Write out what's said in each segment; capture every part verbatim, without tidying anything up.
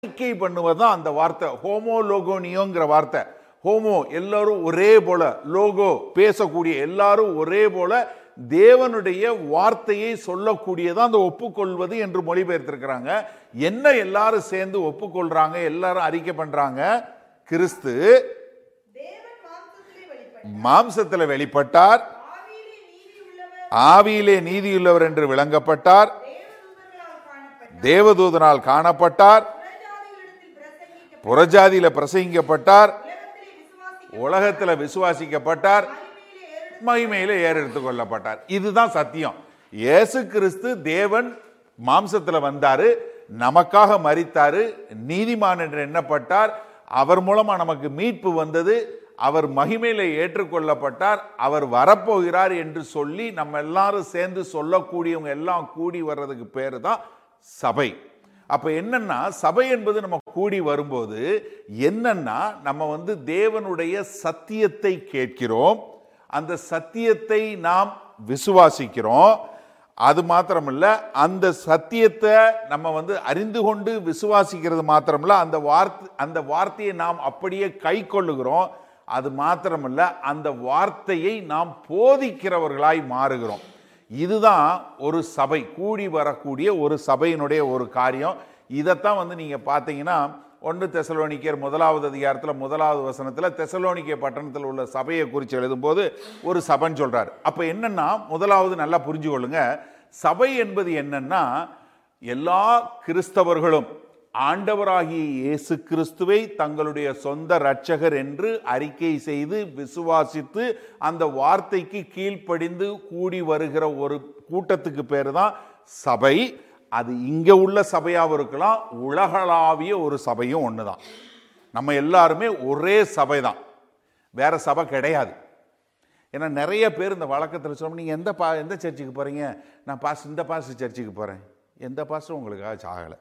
அறிக்கை பண்ணுவதுதான் அந்த வார்த்தை. ஹோமோ லோகோனியோங்கிற வார்த்தை. ஹோமோ எல்லாரும் ஒரே போல, லோகோ பேசக்கூடிய எல்லாரும் ஒரே போல தேவனுடைய வார்த்தையை சொல்லக்கூடியதான் அந்த ஒப்புக்கொள்வது என்று மொழிபெயர்த்திருக்கிறாங்க. என்ன எல்லாரும் சேர்ந்து ஒப்புக்கொள்றாங்க, எல்லாரும் அறிக்கை பண்றாங்க? கிறிஸ்து மாம்சத்தில் வெளிப்பட்டார், ஆவியிலே நீதியுள்ளவர் என்று விளங்கப்பட்டார், தேவதூதனால் காணப்பட்டார், புறஜாதியில பிரசங்கிக்கப்பட்டார், உலகத்தில் விசுவாசிக்கப்பட்டார், மகிமையில ஏறெடுத்துக் கொள்ளப்பட்டார். இதுதான் சத்தியம். இயேசு கிறிஸ்து தேவன் மாம்சத்தில் வந்தாரு, நமக்காக மரித்தாரு, நீதிமான் என்று எண்ணப்பட்டார், அவர் மூலமா நமக்கு மீட்பு வந்தது, அவர் மகிமையில ஏற்றுக்கொள்ளப்பட்டார், அவர் வரப்போகிறார் என்று சொல்லி நம்ம எல்லாரும் சேர்ந்து சொல்லக்கூடியவங்க எல்லாம் கூடி வர்றதுக்கு பேரு தான் சபை. அப்ப என்னன்னா, சபை என்பது நம்ம கூடி வரும்போது என்னன்னா, நம்ம வந்து தேவனுடைய சத்தியத்தை கேட்கிறோம், அந்த சத்தியத்தை நாம் விசுவாசிக்கிறோம். அது மாத்திரமல்ல, அந்த சத்தியத்தை நம்ம வந்து அறிந்து கொண்டு விசுவாசிக்கிறது மாத்திரமல்ல, அந்த வார்த்தை அந்த வார்த்தையை நாம் அப்படியே கை கொள்ளுகிறோம். அது மாத்திரமல்ல, அந்த வார்த்தையை நாம் போதிக்கிறவர்களாய் மாறுகிறோம். இதுதான் ஒரு சபை, கூடி வரக்கூடிய ஒரு சபையினுடைய ஒரு காரியம். இதைத்தான் வந்து நீங்க பார்த்தீங்கன்னா, ஒன்று தெசலோனிக்கேயர் முதலாவது அதிகாரத்தில் முதலாவது வசனத்தில் தெசலோனிக்கே பட்டணத்தில் உள்ள சபையை குறித்து எழுதும்போது ஒரு சபைன்னு சொல்றாரு. அப்ப என்னன்னா, முதலாவது நல்லா புரிஞ்சு கொள்ளுங்க, சபை என்பது என்னன்னா, எல்லா கிறிஸ்தவர்களும் ஆண்டவராகிய இயேசு கிறிஸ்துவை தங்களுடைய சொந்த இரட்சகர் என்று அறிக்கை செய்து விசுவாசித்து அந்த வார்த்தைக்கு கீழ்ப்படிந்து கூடி வருகிற ஒரு கூட்டத்துக்கு பேரு தான் சபை. அது இங்க உள்ள சபையாகவும் இருக்கலாம், உலகளாவிய ஒரு சபையும் ஒண்ணுதான். நம்ம எல்லாருமே ஒரே சபை தான், வேற சபை கிடையாது. ஏன்னா நிறைய பேர் இந்த வழக்கத்தில் சொல்ல, நீங்க எந்த பா எந்த சர்ச்சுக்கு போறீங்க? நான் பாஸ் இந்த பாஸ் சர்ச்சுக்கு போறேன். எந்த பாஸ்டும் உங்களுக்காக சாகலை.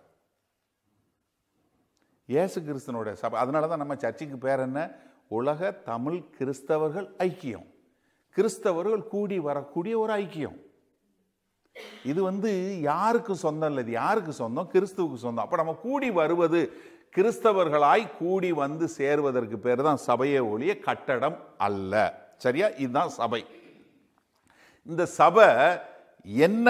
இயேசு கிறிஸ்தனுடைய சபை. அதனால தான் நம்ம சர்ச்சுக்கு பேர் என்ன? உலக தமிழ் கிறிஸ்தவர்கள் ஐக்கியம். கிறிஸ்தவர்கள் கூடி வரக்கூடிய ஒரு ஐக்கியம். இது வந்து யாருக்கு சொந்தம் இல்லை, இது யாருக்கு சொந்தம்? கிறிஸ்துவுக்கு சொந்தம். அப்ப நம்ம கூடி வருவது, கிறிஸ்தவர்களாய் கூடி வந்து சேருவதற்கு பேர் தான் சபையை ஒழிய கட்டடம் அல்ல. சரியா? இதுதான் சபை. இந்த சபை என்ன,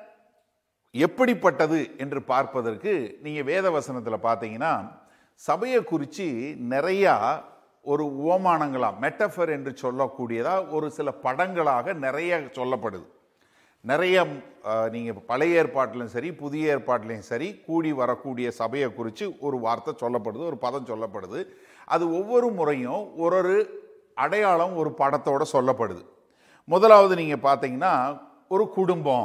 எப்படிப்பட்டது என்று பார்ப்பதற்கு நீங்க வேத வசனத்தில் பார்த்தீங்கன்னா, சபையை குறித்து நிறைய ஒரு உவமானங்களா, மெட்டஃபர் என்று சொல்லக்கூடியதா ஒரு சில படங்களாக நிறைய சொல்லப்படுது. நிறைய நீங்க பழைய ஏற்பாட்டிலும் சரி புதிய ஏற்பாட்டிலையும் சரி கூடி வரக்கூடிய சபையை குறித்து ஒரு வார்த்தை சொல்லப்படுது, ஒரு பதம் சொல்லப்படுது. அது ஒவ்வொரு முறையும் ஒரு ஒரு அடையாளம் ஒரு படத்தோட சொல்லப்படுது. முதலாவது நீங்க பார்த்தீங்கன்னா, ஒரு குடும்பம்.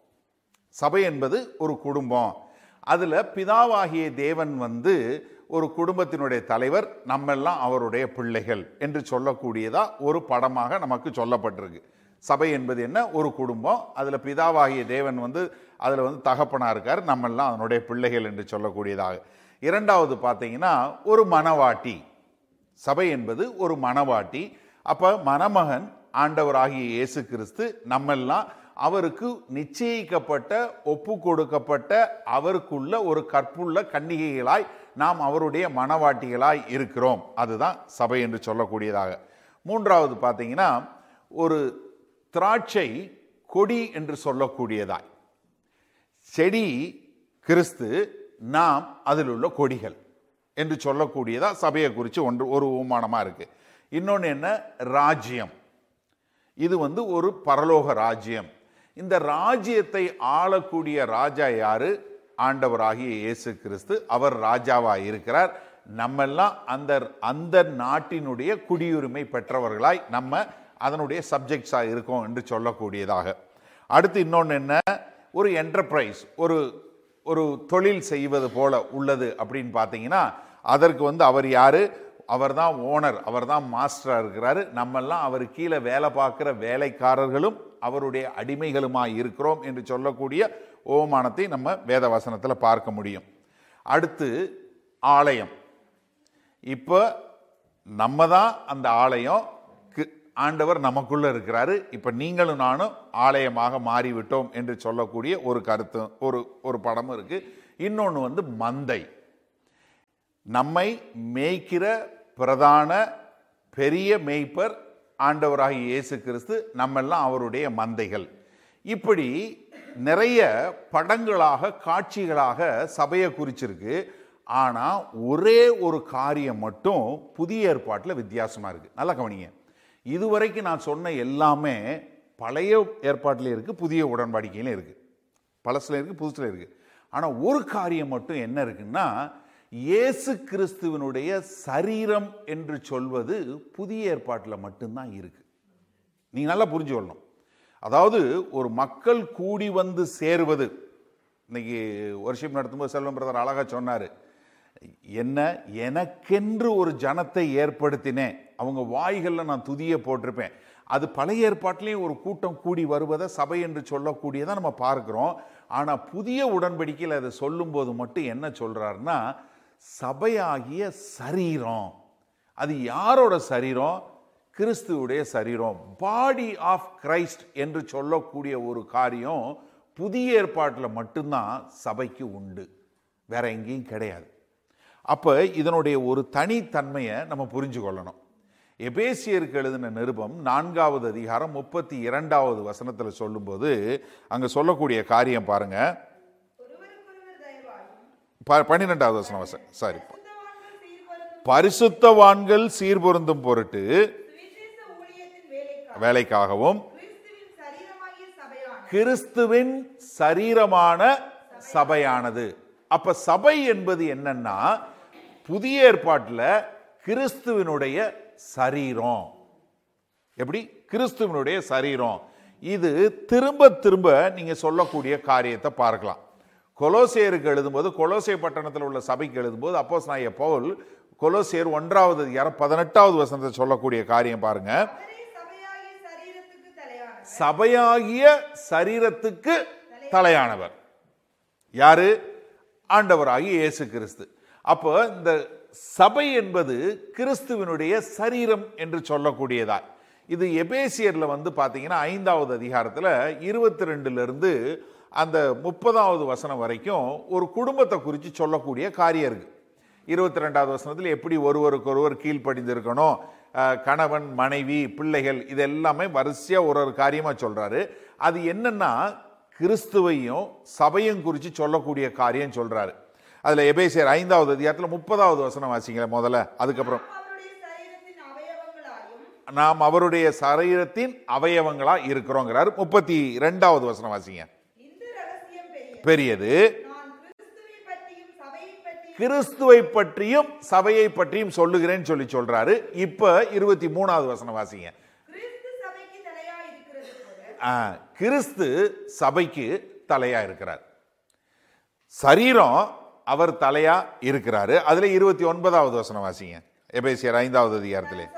சபை என்பது ஒரு குடும்பம். அதுல பிதாவாகிய தேவன் வந்து ஒரு குடும்பத்தினுடைய தலைவர், நம்மெல்லாம் அவருடைய பிள்ளைகள் என்று சொல்லக்கூடியதா ஒரு படமாக நமக்கு சொல்லப்பட்டிருக்கு. சபை என்பது என்ன? ஒரு குடும்பம். அதுல பிதாவாகிய தேவன் வந்து அதுல வந்து தகப்பனா இருக்கார், நம்மெல்லாம் அதனுடைய பிள்ளைகள் என்று சொல்லக்கூடியதாக. இரண்டாவது பார்த்தீங்கன்னா, ஒரு மணவாட்டி. சபை என்பது ஒரு மணவாட்டி. அப்ப மணமகன் ஆண்டவராகிய இயேசு கிறிஸ்து, நம்மெல்லாம் அவருக்கு நிச்சயிக்கப்பட்ட ஒப்பு கொடுக்கப்பட்ட அவருக்குள்ள ஒரு கற்புள்ள கன்னிகைகளாய் நாம் அவருடைய மணவாட்டிகளாய் இருக்கிறோம். அதுதான் சபை என்று சொல்லக்கூடியதாக. மூன்றாவது பார்த்தீங்கன்னா, ஒரு திராட்சை கொடி என்று சொல்லக்கூடியதாய். செடி கிறிஸ்து, நாம் அதில் உள்ள கொடிகள் என்று சொல்லக்கூடியதா சபையை குறித்து ஒன்று ஒரு உமானமா இருக்கு. இன்னொன்று என்ன? ராஜ்யம். இது வந்து ஒரு பரலோக ராஜ்யம். இந்த ராஜ்யத்தை ஆளக்கூடிய ராஜா யாரு? ஆண்டவராகிய இயேசு கிறிஸ்து. அவர் ராஜாவா இருக்கிறார். நம்மெல்லாம் அந்த அந்த நாட்டினுடைய குடியுரிமை பெற்றவர்களாய் நம்ம அதனுடைய சப்ஜெக்ட்ஸா இருக்கோம் என்று சொல்லக்கூடியதாக. அடுத்து இன்னொன்று என்ன? ஒரு என்டர்பிரைஸ், ஒரு ஒரு தொழில் செய்வது போல உள்ளது அப்படின்னு பார்த்தீங்கன்னா, அதற்கு வந்து அவர் யாரு? அவர் தான் ஓனர், அவர் தான் மாஸ்டராக இருக்கிறாரு. நம்மெல்லாம் அவர் கீழே வேலை பார்க்குற வேலைக்காரர்களும் அவருடைய அடிமைகளுமாய் இருக்கிறோம் என்று சொல்லக்கூடிய ஓமானத்தை நம்ம வேத வசனத்தில் பார்க்க முடியும். அடுத்து ஆலயம். இப்போ நம்ம தான் அந்த ஆலயம், ஆண்டவர் நமக்குள்ள இருக்கிறாரு. இப்போ நீங்களும் நானும் ஆலயமாக மாறிவிட்டோம் என்று சொல்லக்கூடிய ஒரு கருத்து, ஒரு ஒரு படமும் இருக்கு. இன்னொன்று வந்து மந்தை. நம்மை மேய்க்கிற பிரதான பெரிய மேய்ப்பர் ஆண்டவராகிய இயேசு கிறிஸ்து, நம்மெல்லாம் அவருடைய மந்தைகள். இப்படி நிறைய படங்களாக காட்சிகளாக சபையை குறிச்சிருக்கு. ஆனால் ஒரே ஒரு காரியம் மட்டும் புதிய ஏற்பாட்டில் வித்தியாசமாக இருக்குது. நல்லா கவனிங்க. இதுவரைக்கும் நான் சொன்ன எல்லாமே பழைய ஏற்பாட்டில் இருக்குது, புதிய உடன்படிக்கையிலும் இருக்குது. பழசுல இருக்குது, புதுசுல இருக்குது. ஆனால் ஒரு காரியம் மட்டும் என்ன இருக்குன்னா, இயேசு கிறிஸ்துவனுடைய சரீரம் என்று சொல்வது புதிய ஏற்பாட்டில் மட்டும்தான் இருக்கு. நீங்க நல்லா புரிஞ்சு கொள்ளணும். அதாவது ஒரு மக்கள் கூடி வந்து சேருவது, இன்னைக்கு வர்ஷிப் நடத்தும்போது செல்வம் பிரதர் அழகா சொன்னாரு, என்ன எனக்கென்று ஒரு ஜனத்தை ஏற்படுத்தினேன், அவங்க வாய்களில் நான் துதியை போட்டிருப்பேன். அது பழைய ஏற்பாட்டிலையும் ஒரு கூட்டம் கூடி வருவதை சபை என்று சொல்லக்கூடியதை நம்ம பார்க்கிறோம். ஆனால் புதிய உடன்படிக்கையில் அதை சொல்லும்போது மட்டும் என்ன சொல்றாருன்னா, சபையாகிய சரீரம். அது யாரோட சரீரம்? கிறிஸ்துவுடைய சரீரம். பாடி ஆஃப் கிரைஸ்ட் என்று சொல்லக்கூடிய ஒரு காரியம் புதிய ஏற்பாட்டில் மட்டும்தான் சபைக்கு உண்டு, வேற எங்கேயும் கிடையாது. அப்போ இதனுடைய ஒரு தனித்தன்மையை நம்ம புரிஞ்சு கொள்ளணும். எபேசியருக்கு எழுதின நிருபம் நான்காவது அதிகாரம் முப்பத்தி இரண்டாவது வசனத்தில் சொல்லும்போது அங்கே சொல்லக்கூடிய காரியம் பாருங்க. பன்னிரெண்டாவது வசனம் வச சாரி பரிசுத்தவான்கள் சீர்பொருந்தும் பொருட்டு வேலைக்காகவும் கிறிஸ்துவின் சரீரமான சபையானது. அப்ப சபை என்பது என்னன்னா, புதிய ஏற்பாட்டில் கிறிஸ்துவினுடைய சரீரம். எப்படி? கிறிஸ்துவினுடைய சரீரம். இது திரும்ப திரும்ப நீங்க சொல்லக்கூடிய காரியத்தை பார்க்கலாம். கொலோசேருக்கு எழுதும்போது, கொலோசே பட்டணத்தில் உள்ள சபைக்கு எழுதும்போது அப்போஸ்தலனாகிய பவுல் கொலோசேர் ஒன்றாவது அதிகாரம் பதினெட்டாவது வசனத்தை சொல்லக்கூடிய காரியம் பாருங்க. சபையாகிய சரீரத்துக்கு தலையானவர் யாரு? ஆண்டவராகிய இயேசு கிறிஸ்து. அப்போ இந்த சபை என்பது கிறிஸ்துவினுடைய சரீரம் என்று சொல்லக்கூடியதா. இது எபேசியர்ல வந்து பாத்தீங்கன்னா ஐந்தாவது அதிகாரத்துல இருபத்தி ரெண்டுல இருந்து அந்த முப்பதாவது வசனம் வரைக்கும் ஒரு குடும்பத்தை குறித்து சொல்லக்கூடிய காரியம் இருக்கு. இருபத்தி ரெண்டாவது வசனத்தில் எப்படி ஒருவருக்கு ஒருவர் கீழ்ப்படிந்திருக்கணும், கணவன் மனைவி பிள்ளைகள், இது எல்லாமே வரிசையா ஒரு ஒரு காரியமா சொல்றாரு. அது என்னன்னா, கிறிஸ்துவையும் சபையும் குறித்து சொல்லக்கூடிய காரியம் சொல்றாரு. அதுல எபேசியர் ஐந்தாவது அதிகாரத்தில் முப்பதாவது வசனம் வாசிங்களேன் முதல்ல. அதுக்கப்புறம் நாம் அவருடைய சரீரத்தின் அவயவங்களா இருக்கிறோங்கிறார். முப்பத்தி ரெண்டாவது வசனம் வாசிங்க. பெரியது, கிறிஸ்துவை பற்றியும் சபையை பற்றியும் சொல்லுகிறேன்னு சொல்லி சொல்றாரு. இப்ப இருபத்தி மூணாவது வசனம் வாசிங்க. கிறிஸ்து சபைக்கு தலையா இருக்கிறார், சரீரம் அவர் தலையா இருக்கிறாரு. அதுல இருபத்தி ஒன்பதாவது வசனம் வாசிங்க. எபேசியர் ஐந்தாவது அதிகாரத்திலே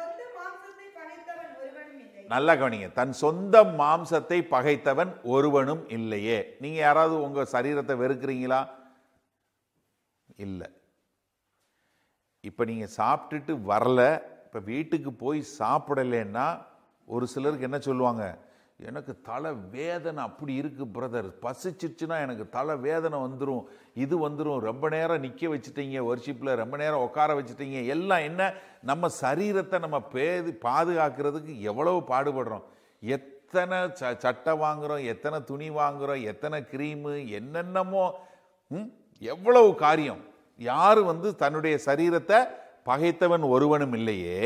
நல்லா கவனிங்க. தன் சொந்த மாம்சத்தை பகைத்தவன் ஒருவனும் இல்லையே. நீங்க யாராவது உங்க சரீரத்தை வெறுக்கிறீங்களா? இல்லை. இப்ப நீங்க சாப்பிட்டுட்டு வரல, இப்ப வீட்டுக்கு போய் சாப்பிடலன்னா ஒரு சிலருக்கு என்ன சொல்லுவாங்க, எனக்கு தலை வேதனை அப்படி இருக்கு பிரதர், பசிச்சிருச்சுன்னா எனக்கு தலை வேதனை வந்துடும், இது வந்துடும், ரொம்ப நேரம் நிற்க வச்சுட்டீங்க, வர்ஷிப்பில் ரொம்ப நேரம் உட்கார வச்சுட்டீங்க. எல்லாம் என்ன, நம்ம சரீரத்தை நம்ம பேதி பாதுகாக்கிறதுக்கு எவ்வளவு பாடுபடுறோம். எத்தனை ச சட்டை வாங்குகிறோம், எத்தனை துணி வாங்குகிறோம், எத்தனை க்ரீமு, என்னென்னமோ, எவ்வளவு காரியம். யாரு வந்து தன்னுடைய சரீரத்தை பகைத்தவன் ஒருவனும் இல்லையே.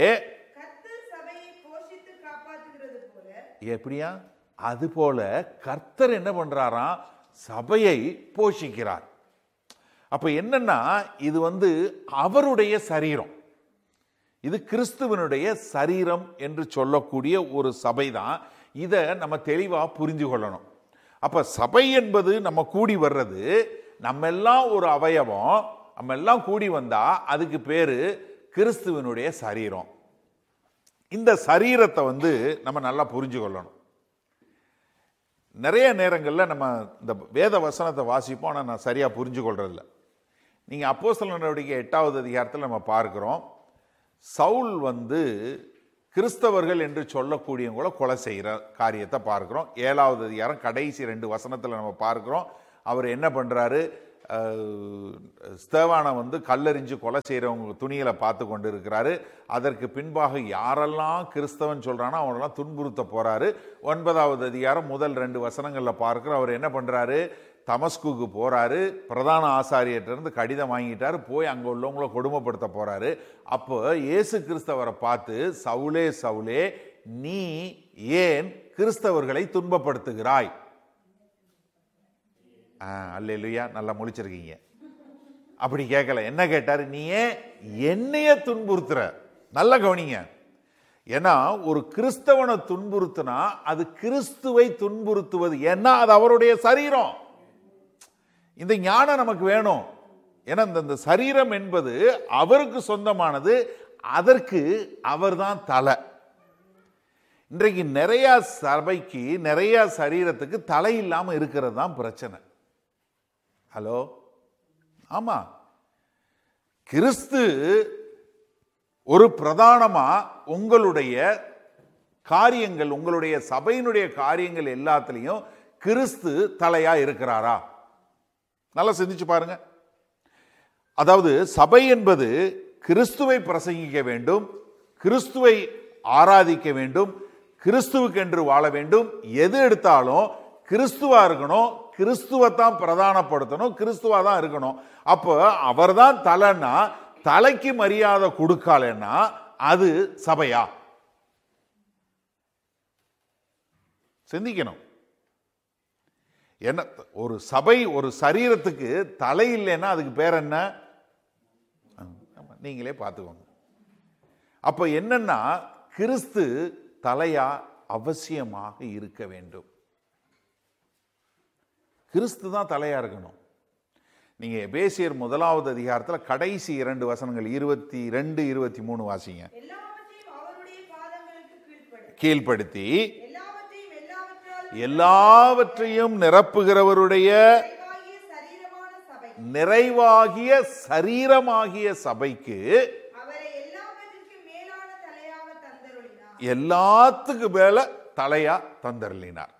எப்படியா? அது போல கர்த்தர் என்ன பண்றாராம், சபையை போஷிக்கிறார். அப்ப என்னன்னா, இது வந்து அவருடைய சரீரம், இது கிறிஸ்துவனுடைய சரீரம் என்று சொல்லக்கூடிய ஒரு சபை தான். இதை நம்ம தெளிவா புரிந்து கொள்ளணும். அப்ப சபை என்பது நம்ம கூடி வர்றது, நம்ம எல்லாம் ஒரு அவயவம், நம்ம எல்லாம் கூடி வந்தா அதுக்கு பேரு கிறிஸ்துவனுடைய சரீரம். இந்த சரீரத்தை வந்து நம்ம நல்லா புரிஞ்சு கொள்ளணும். நிறைய நேரங்களில் நம்ம இந்த வேத வசனத்தை வாசிப்போம், ஆனால் நான் சரியா புரிஞ்சு கொள்றதில்ல. நீங்க அப்போஸ்தலர் நடவடிக்கை எட்டாவது அதிகாரத்தில் நம்ம பார்க்கிறோம், சவுல் வந்து கிறிஸ்தவர்கள் என்று சொல்லக்கூடியவங்கள கொலை செய்கிற காரியத்தை பார்க்கிறோம். ஏழாவது அதிகாரம் கடைசி ரெண்டு வசனத்தில் நம்ம பார்க்கிறோம். அவர் என்ன பண்றாரு, ஸ்தேவானை வந்து கல்லெறிஞ்சு கொலை செய்கிறவங்க துணிகளை பார்த்து கொண்டு இருக்கிறாரு. அதற்கு பின்பாக யாரெல்லாம் கிறிஸ்தவன் சொல்கிறானோ அவனெல்லாம் துன்புறுத்த போகிறாரு. ஒன்பதாவது அதிகாரம் முதல் ரெண்டு வசனங்களில் பார்க்குற அவர் என்ன பண்ணுறாரு, தமஸ்குக்கு போகிறாரு. பிரதான ஆசாரியர்கிட்டருந்து கடிதம் வாங்கிட்டாரு. போய் அங்கே உள்ளவங்கள கொடுமைப்படுத்த போகிறாரு. அப்போ இயேசு கிறிஸ்தவரை பார்த்து, சவுலே சவுலே நீ ஏன் கிறிஸ்தவர்களை துன்பப்படுத்துகிறாய்? அல்லேலூயா, நல்லா முழிச்சிருக்கீங்க. அப்படி கேட்கல. என்ன கேட்டாரு, நீ ஏன் என்னைய துன்புறுத்துற? நல்ல கவனிங்க. ஏன்னா ஒரு கிறிஸ்தவனை துன்புறுத்தினா அது கிறிஸ்துவை துன்புறுத்துவது. ஏன்னா அது அவருடைய சரீரம். இந்த ஞானம் நமக்கு வேணும். ஏன்னா இந்த சரீரம் என்பது அவருக்கு சொந்தமானது. அதற்கு அவர்தான் தலை. இன்றைக்கு நிறைய சபைக்கு, நிறைய சரீரத்துக்கு தலை இல்லாம இருக்கிறது தான் பிரச்சனை. ஹலோ, ஆமா, கிறிஸ்து ஒரு பிரதானமா உங்களுடைய காரியங்கள், உங்களுடைய சபையினுடைய காரியங்கள் எல்லாத்திலையும் கிறிஸ்து தலையா இருக்கிறாரா? நல்லா சிந்திச்சு பாருங்க. அதாவது சபை என்பது கிறிஸ்துவை பிரசங்கிக்க வேண்டும், கிறிஸ்துவை ஆராதிக்க வேண்டும், கிறிஸ்துவுக்கு என்று வாழ வேண்டும். எது எடுத்தாலும் கிறிஸ்துவா இருக்கணும், கிறிஸ்துவத்தான் பிரதானப்படுத்தணும், கிறிஸ்துவா தான் இருக்கணும். அப்போ அவர் தான் தலைன்னா, தலைக்கு மரியாதை கொடுக்கலன்னா அது சபையா? சிந்திக்கணும். என்ன, ஒரு சபை, ஒரு சரீரத்துக்கு தலை இல்லைன்னா அதுக்கு பேர் என்ன? நீங்களே பார்த்துக்கோங்க. அப்ப என்னன்னா, கிறிஸ்து தலையா அவசியமாக இருக்க வேண்டும். கிறிஸ்து தான் தலையா இருக்கணும். நீங்க எபேசியர் முதலாவது அதிகாரத்தில் கடைசி இரண்டு வசனங்கள் இருபத்தி ரெண்டு இருபத்தி மூணு வாசிங்க. கீழ்ப்படுத்தி எல்லாவற்றையும் நிரப்புகிறவருடைய நிறைவாகிய சரீரமாகிய சபைக்கு எல்லாத்துக்கு மேல தலையா தந்தருளினார்.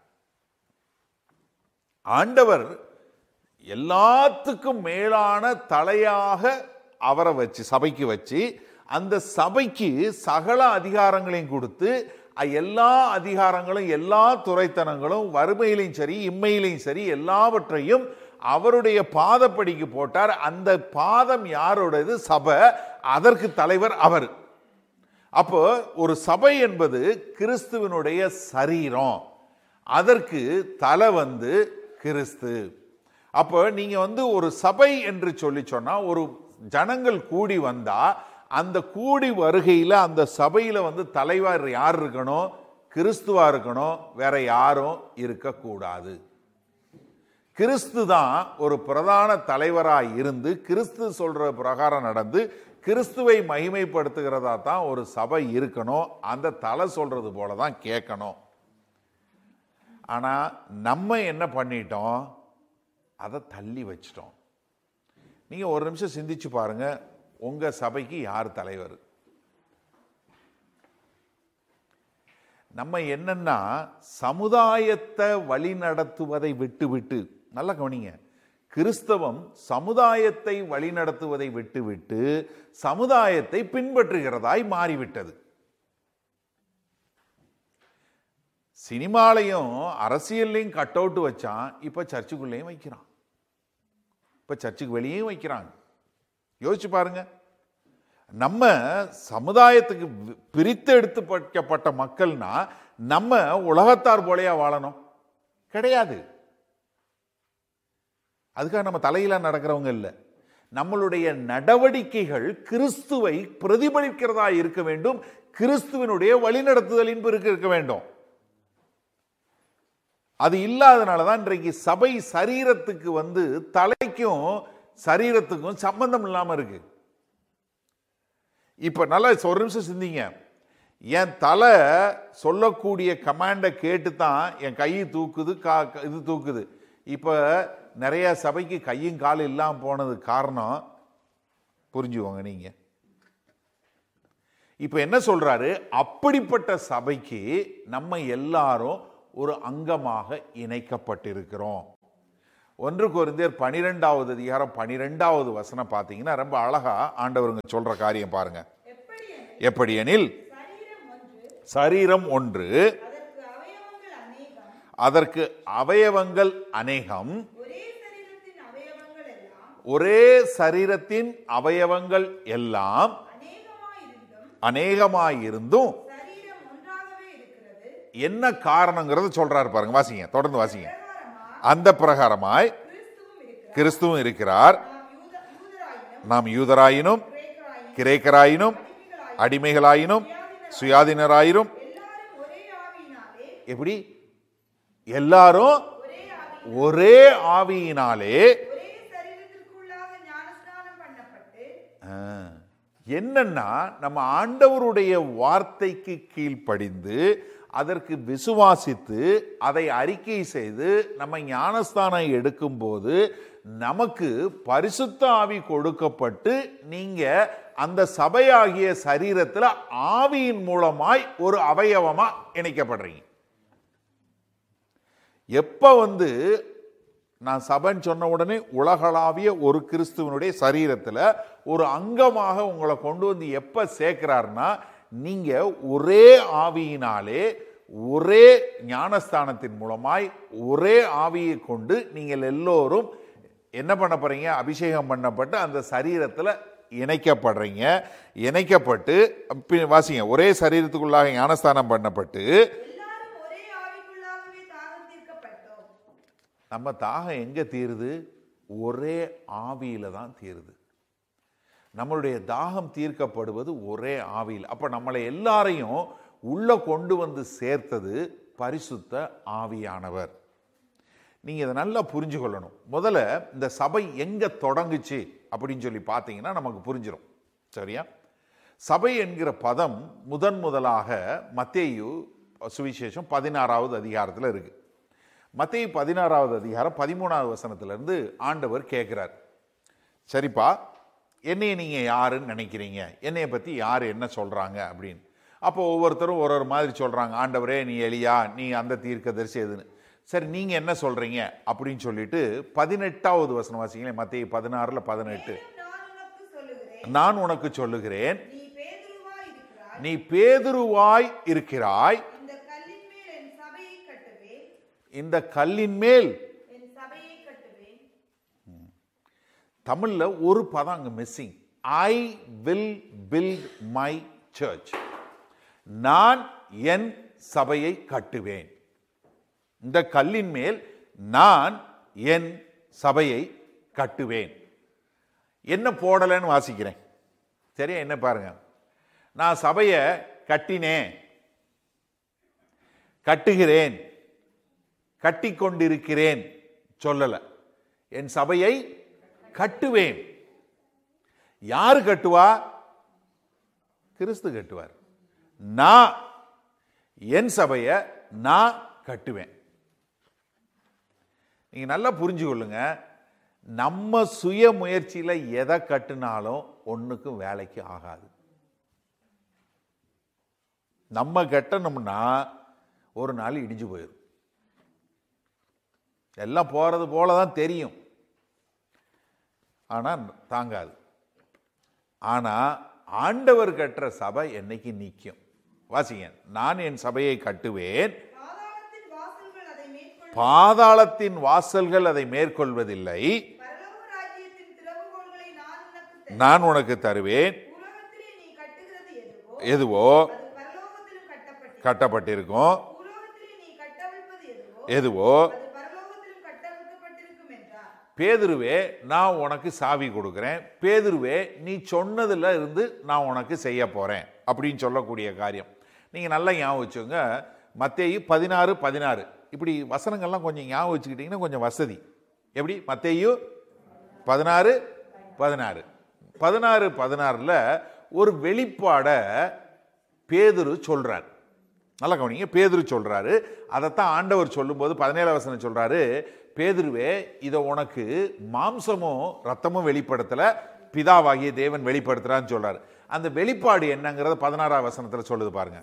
ஆண்டவர் எல்லாத்துக்கும் மேலான தலையாக அவரை வச்சு, சபைக்கு வச்சு, அந்த சபைக்கு சகல அதிகாரங்களையும் கொடுத்து, எல்லா அதிகாரங்களும் எல்லா துறைத்தனங்களும் வறுமையிலையும் சரி இம்மையிலையும் சரி எல்லாவற்றையும் அவருடைய பாதப்படிக்கு போட்டார். அந்த பாதம் யாரோடது? சபை. அதற்கு தலைவர் அவர். அப்போ ஒரு சபை என்பது கிறிஸ்துவனுடைய சரீரம். அதற்கு தலை வந்து கிறிஸ்து. அப்போ நீங்க வந்து ஒரு சபை என்று சொல்லி சொன்னா, ஒரு ஜனங்கள் கூடி வந்தா அந்த கூடி வருகையில் அந்த சபையில வந்து தலைவர் யார் இருக்கணும்? கிறிஸ்துவா இருக்கணும். வேற யாரும் இருக்கக்கூடாது. கிறிஸ்து தான் ஒரு பிரதான தலைவராய் இருந்து கிறிஸ்து சொல்ற பிரகாரம் நடந்து கிறிஸ்துவை மகிமைப்படுத்துகிறதா தான் ஒரு சபை இருக்கணும். அந்த தலை சொல்றது போல தான் கேட்கணும். ஆனா நம்ம என்ன பண்ணிட்டோம்? அதை தள்ளி வச்சிட்டோம். நீங்க ஒரு நிமிஷம் சிந்திச்சு பாருங்க, உங்க சபைக்கு யார் தலைவர்? நம்ம என்னன்னா சமுதாயத்தை வழி நடத்துவதை விட்டு விட்டு, நல்லா கவனிங்க, கிறிஸ்தவம் சமுதாயத்தை வழி நடத்துவதை விட்டுவிட்டு சமுதாயத்தை பின்பற்றுகிறதாய் மாறிவிட்டது. சினிமாலையும் அரசியல்லையும் கட் அவுட் வச்சான், இப்ப சர்ச்சுக்குள்ளேயும் வைக்கிறான், இப்ப சர்ச்சுக்கு வெளியேயும் வைக்கிறாங்க. யோசிச்சு பாருங்க. நம்ம சமுதாயத்துக்கு பிரித்து எடுத்து வைக்கப்பட்ட மக்கள்னா நம்ம உலகத்தார் போலையா வாழணும்? கிடையாது. அதுக்காக நம்ம தலையில நடக்கிறவங்க இல்லை. நம்மளுடைய நடவடிக்கைகள் கிறிஸ்துவை பிரதிபலிக்கிறதா இருக்க வேண்டும். கிறிஸ்துவனுடைய வழிநடத்துதலின் இருக்க வேண்டும். அது இல்லாதனாலதான் இன்றைக்கு சபை சரீரத்துக்கு வந்து தலைக்கும் சரீரத்துக்கும் சம்பந்தம் இல்லாம இருக்கு. இப்ப நல்லா ஒரு நிமிஷம் சிந்திங்க. என் தலை சொல்லக்கூடிய கமாண்டை கேட்டு தான் என் கையை தூக்குது, இது தூக்குது. இப்ப நிறைய சபைக்கு கையும் காலும் இல்லாம போனது காரணம் புரிஞ்சுக்கோங்க நீங்க. இப்ப என்ன சொல்றாரு? அப்படிப்பட்ட சபைக்கு நம்ம எல்லாரும் ஒரு அங்கமாக இணைக்கப்பட்டிருக்கிறோம். ஒன்று கொரிந்தியர் பனிரெண்டாவது அதிகாரம் பனிரெண்டாவது வசனம் பார்த்தீங்கன்னா ரொம்ப அழகா ஆண்டவருங்க சொல்ற காரியம் பாருங்க. எப்படி எனில் சரீரம் ஒன்று, அதற்கு அவயவங்கள் அநேகம், ஒரே சரீரத்தின் அவயவங்கள் எல்லாம் அநேகமாயிருந்தும் என்ன காரணங்கிறது சொல்றாரு பாருங்க. வாசிங்க, தொடர்ந்து வாசிங்க. அந்த பிரகாரமாய் கிறிஸ்துவும் இருக்கிறார். நாம் யூதராயினும் கிரேக்கராயினும் அடிமைகளாயினும் சுயாதீனராயினும் எப்படி எல்லாரும் ஒரே ஆவியினாலே என்னன்னா நம்ம ஆண்டவருடைய வார்த்தைக்கு கீழ்ப்படிந்து அதற்கு விசுவாசித்து அதை அறிக்கை செய்து நம்ம ஞானஸ்தானம் எடுக்கும் போது நமக்கு பரிசுத்த ஆவி கொடுக்கப்பட்டு நீங்க அந்த சபையாகிய சரீரத்தில் ஆவியின் மூலமாய் ஒரு அவயவமா இணைக்கப்படுறீங்க. எப்ப வந்து நான் சபைன்னு சொன்ன உடனே உலகளாவிய ஒரு கிறிஸ்துவனுடைய சரீரத்தில் ஒரு அங்கமாக உங்களை கொண்டு வந்து எப்ப சேர்க்கிறாருன்னா, நீங்க ஒரே ஆவியினாலே ஒரே ஞானஸ்தானத்தின் மூலமாய் ஒரே ஆவியை கொண்டு நீங்கள் எல்லோரும் என்ன பண்ண போறீங்க, அபிஷேகம் பண்ணப்பட்டு அந்த சரீரத்தில் இணைக்கப்படுறீங்க. இணைக்கப்பட்டு வாசிங்க, ஒரே சரீரத்துக்குள்ளாக ஞானஸ்தானம் பண்ணப்பட்டு நம்ம தாகம் எங்க தீருது? ஒரே ஆவியில தான் தீருது. நம்மளுடைய தாகம் தீர்க்கப்படுவது ஒரே ஆவியில். அப்ப நம்மளை எல்லாரையும் உள்ள கொண்டு வந்து சேர்த்தது பரிசுத்த ஆவியானவர். நீங்க இதை நல்லா புரிஞ்சு கொள்ளணும். முதல்ல இந்த சபை எங்க தொடங்குச்சு அப்படின்னு சொல்லி பார்த்தீங்கன்னா நமக்கு புரிஞ்சிடும். சரியா? சபை என்கிற பதம் முதன் முதலாக மத்தேயு சுவிசேஷம் பதினாறாவது அதிகாரத்தில் இருக்கு. மத்தேயு பதினாறாவது அதிகாரம் பதிமூணாவது வசனத்திலிருந்து ஆண்டவர் கேட்கிறார், சரிப்பா என்னைய நீங்க யாருன்னு நினைக்கிறீங்க, என்னைய பத்தி யாரு என்ன சொல்றாங்க அப்படின்னு. அப்போ ஒவ்வொருத்தரும் ஒரு ஒரு மாதிரி சொல்றாங்க. ஆண்டவரே நீ எலியா, நீ அந்த தீர்க்கதரிசி எதுன்னு. சரி நீங்க என்ன சொல்றீங்க அப்படின்னு சொல்லிட்டு பதினெட்டாவது வசனம் வாசிங்களேன். மத்தேயு பதினாறுல பதினெட்டு. நான் உனக்கு சொல்லுகிறேன், நீ பேதுருவாய் இருக்கிறாய், இந்த கல்லின் மேல். தமிழ்ல ஒரு பதம் அங்க missing. I will build my search. நான் என் சபையை கட்டுவேன். இந்த கல்லின் மேல் நான் என் சபையை கட்டுவேன். என்ன போடலன்னு வாசிக்கிறேன். சரியா? என்ன பாருங்க, நான் சபையை கட்டினேன், கட்டுகிறேன், கட்டி கொண்டிருக்கிறேன் சொல்லல. என் சபையை கட்டுவேன். யாரு கட்டுவா? கிறிஸ்து கட்டுவார். நான் என் சபையை நான் கட்டுவேன். நீங்க நல்லா புரிஞ்சு கொள்ளுங்க. நம்ம சுய முயற்சியில எதை கட்டுனாலும் ஒண்ணுக்கும் வேலைக்கு ஆகாது. நம்ம கட்டணும்னா ஒரு நாள் இடிஞ்சு போயிடும். எல்லாம் போறது போலதான் தெரியும், ஆனா தாங்காது. ஆனா ஆண்டவர் கட்டுற சபை என்னைக்கு நிற்கும்? வாசிங்க, நான் என் சபையை கட்டுவேன், பாதாளத்தின் வாசல்கள் அதை மேற்கொள்வதில்லை, நான் உனக்கு தருவேன், எதுவோ கட்டப்பட்டிருக்கும், எதுவோ. பேதுருவே நான் உனக்கு சாவி கொடுக்கிறேன், பேதுருவே நீ சொன்னதுல இருந்து நான் உனக்கு செய்ய போறேன் அப்படின்னு சொல்லக்கூடிய காரியம். நீங்க நல்லா ஞாபகம் வச்சுங்க. மத்தேயு பதினாறு பதினாறு இப்படி வசனங்கள்லாம் கொஞ்சம் ஞாபகம் வச்சுக்கிட்டீங்கன்னா கொஞ்சம் வசதி. எப்படி? மத்தேயு பதினாறு பதினாறு பதினாறு பதினாறுல ஒரு வெளிப்பாட பேதுரு சொல்றார். நல்லா கவனிங்க, பேதுரு சொல்றாரு. அதைத்தான் ஆண்டவர் சொல்லும் போது பதினேழாம் வசனம் சொல்றாரு, பேதுருவே இதை உனக்கு மாம்சமும் ரத்தமும் வெளிப்படுத்தல, பிதாவாகிய தேவன் வெளிப்படுத்துறான்னு சொல்றாரு. அந்த வெளிப்பாடு என்னங்கிறத பதினாறாம் வசனத்துல சொல்லுது பாருங்க.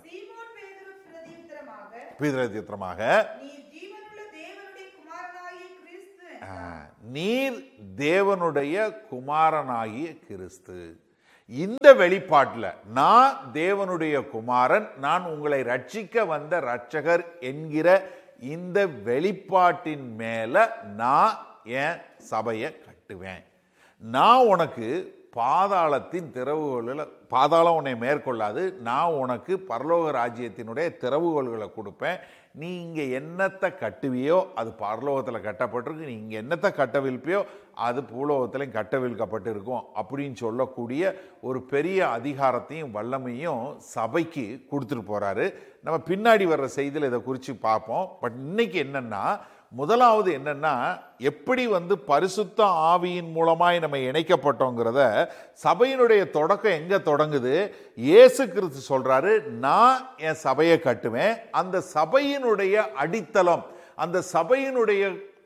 பிரதியுத்தரமாக நீர் தேவனுடைய குமாரனாகிய கிறிஸ்து. இந்த வெளிப்பாட்டில் நான் தேவனுடைய குமாரன், நான் உங்களை ரட்சிக்க வந்த இரட்சகர் என்கிற இந்த வெளிப்பாட்டின் மேல நான் என் சபையை கட்டுவேன். நான் உனக்கு பாதாளத்தின் திறவுகோல்களை, பாதாளம் உன்னை மேற்கொள்ளாது, நான் உனக்கு பரலோக ராஜ்யத்தினுடைய திறவுகோல்களை கொடுப்பேன். நீ இங்கே என்னத்தை கட்டுவியோ அது பரலோகத்தில் கட்டப்பட்டிருக்கு, நீ இங்கே என்னத்தை கட்டவிழ்ப்பியோ அது பூலோகத்திலையும் கட்டவிழ்க்கப்பட்டு இருக்கும் அப்படின்னு சொல்லக்கூடிய ஒரு பெரிய அதிகாரத்தையும் வல்லமையும் சபைக்கு கொடுத்துட்டு போகிறாரு. நம்ம பின்னாடி வர்ற செய்தியில் இதை குறித்து பார்ப்போம். பட் இன்னைக்கு என்னென்னா, முதலாவது என்னன்னா, எப்படி வந்து பரிசுத்த ஆவியின் மூலமாய் நம்ம இணைக்கப்பட்டோங்கிறத சபையினுடைய தொடக்கம் எங்க தொடங்குது? இயேசு கிறிஸ்து சொல்றாரு, நான் என் சபையை கட்டுவேன். அந்த சபையினுடைய அடித்தளம், அந்த சபையினுடைய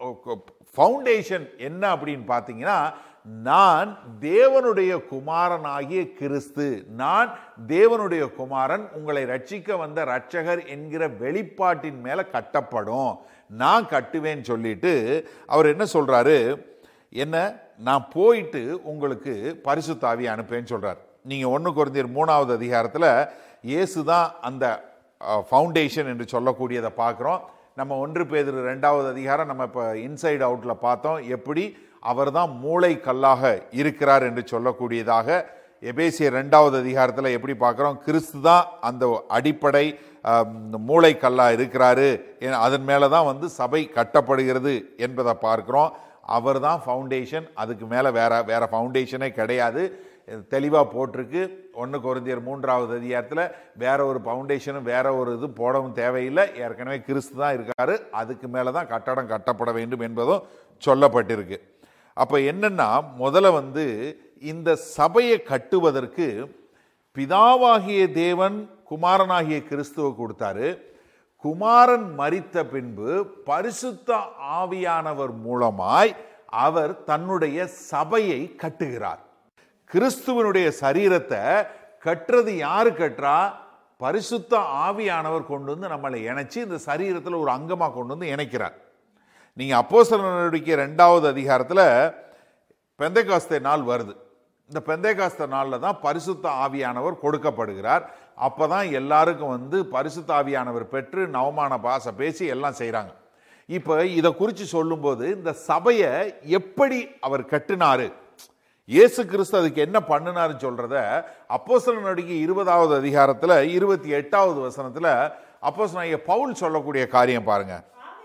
ஃபவுண்டேஷன் என்ன அப்படின்னு பார்த்தீங்கன்னா, நான் தேவனுடைய குமாரனாகிய கிறிஸ்து, நான் தேவனுடைய குமாரன், உங்களை ரட்சிக்க வந்த இரட்சகர் என்கிற வெளிப்பாட்டின் மேல கட்டப்படும், நான் கட்டுவேன்னு சொல்லிட்டு அவர் என்ன சொல்றாரு? என்ன, நான் போயிட்டு உங்களுக்கு பரிசுத்த ஆவியை அனுப்புவேன்னு சொல்றார். நீங்க ஒன்று கொரிந்தியர் மூணாவது அதிகாரத்தில் இயேசு தான் அந்த ஃபவுண்டேஷன் என்று சொல்லக்கூடியதை பார்க்குறோம். நம்ம ஒன்று பேதுரு ரெண்டாவது அதிகாரம் நம்ம இப்போ இன்சைடு அவுட்டில் பார்த்தோம், எப்படி அவர் தான் மூளை கல்லாக இருக்கிறார் என்று சொல்லக்கூடியதாக. எபேசியர் ரெண்டாவது அதிகாரத்தில் எப்படி பார்க்குறோம்? கிறிஸ்து தான் அந்த அடிப்படை மூளை கல்லாக இருக்கிறாரு, அதன் மேலே தான் வந்து சபை கட்டப்படுகிறது என்பதை பார்க்குறோம். அவர் தான் ஃபவுண்டேஷன், அதுக்கு மேலே வேற வேற ஃபவுண்டேஷனே கிடையாது. தெளிவாக போட்டிருக்கு ஒன்று கொரிந்தியர் மூன்றாவது அதிகாரத்தில். வேற ஒரு ஃபவுண்டேஷனும் வேற ஒரு இது போடவும் தேவையில்லை, ஏற்கனவே கிறிஸ்து தான் இருக்காரு, அதுக்கு மேலே தான் கட்டடம் கட்டப்பட வேண்டும் என்பதும் சொல்லப்பட்டிருக்கு. அப்போ என்னன்னா, முதல்ல வந்து இந்த சபையை கட்டுவதற்கு பிதாவாகிய தேவன் குமாரனாகிய கிறிஸ்துவை கொடுத்தாரு. குமாரன் மரித்த பின்பு பரிசுத்த ஆவியானவர் மூலமாய் அவர் தன்னுடைய சபையை கட்டுகிறார். கிறிஸ்துவனுடைய சரீரத்தை கட்டுறது யாரு கட்டுறா? பரிசுத்த ஆவியானவர் கொண்டு வந்து நம்மளை இணைச்சு இந்த சரீரத்தில் ஒரு அங்கமாக கொண்டு வந்து இணைக்கிறார். நீங்கள் அப்போஸ்தலர் நடவடிக்கை ரெண்டாவது அதிகாரத்தில் பெந்தைகாஸ்தே நாள் வருது. இந்த பெந்தைகாஸ்தே நாளில் தான் பரிசுத்த ஆவியானவர் கொடுக்கப்படுகிறார். அப்போ தான் எல்லாருக்கும் வந்து பரிசுத்த ஆவியானவர் பெற்று நவமான பாசை பேசி எல்லாம் செய்கிறாங்க. இப்போ இதை குறித்து சொல்லும்போது இந்த சபையை எப்படி அவர் கட்டினாரு, இயேசு கிறிஸ்து அதுக்கு என்ன பண்ணினாருன்னு சொல்றத அப்போஸ்தலர் நடவடிக்கை இருபதாவது அதிகாரத்தில் இருபத்தி எட்டாவது வசனத்தில் அப்போஸ்தலனாகிய பவுல் சொல்லக்கூடிய காரியம் பாருங்க.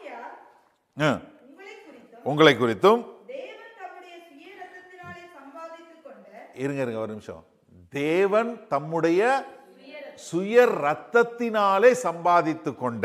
உங்களை குறித்தும் இருங்க இருங்க ஒரு நிமிஷம். தேவன் தம்முடைய சுய ரத்தத்தினாலே சம்பாதித்து கொண்ட,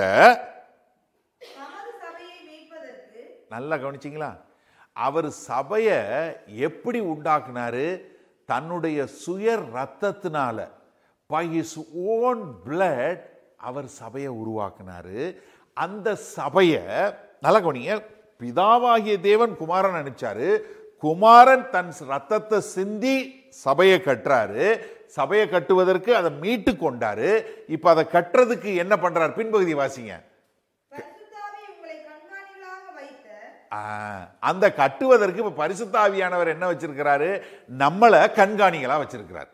நல்லா கவனிச்சிங்களா? அவர் சபையை எப்படி உண்டாக்குனாரு? தன்னுடைய சுய ரத்தத்தினால, by his own blood அவர் சபையை உருவாக்குனாரு. அந்த சபையை நல்லா கவனிங்க. பிதாவாகிய தேவன் குமாரன் அனுப்பிச்சாரு, குமாரன் தன் ரத்தத்தை சிந்தி சபையை கட்டுறாரு. சபையை கட்டுவதற்கு அதை மீட்டு கொண்டாரு. இப்ப அதை கட்டுறதுக்கு என்ன பண்றாரு? பின்பகுதி வாசிங்க. அந்த கட்டுவதற்கு இப்ப பரிசுத்த ஆவியானவர் என்ன வச்சிருக்கிறாரு? நம்மள கண்காணிகளா வச்சிருக்கிறார்.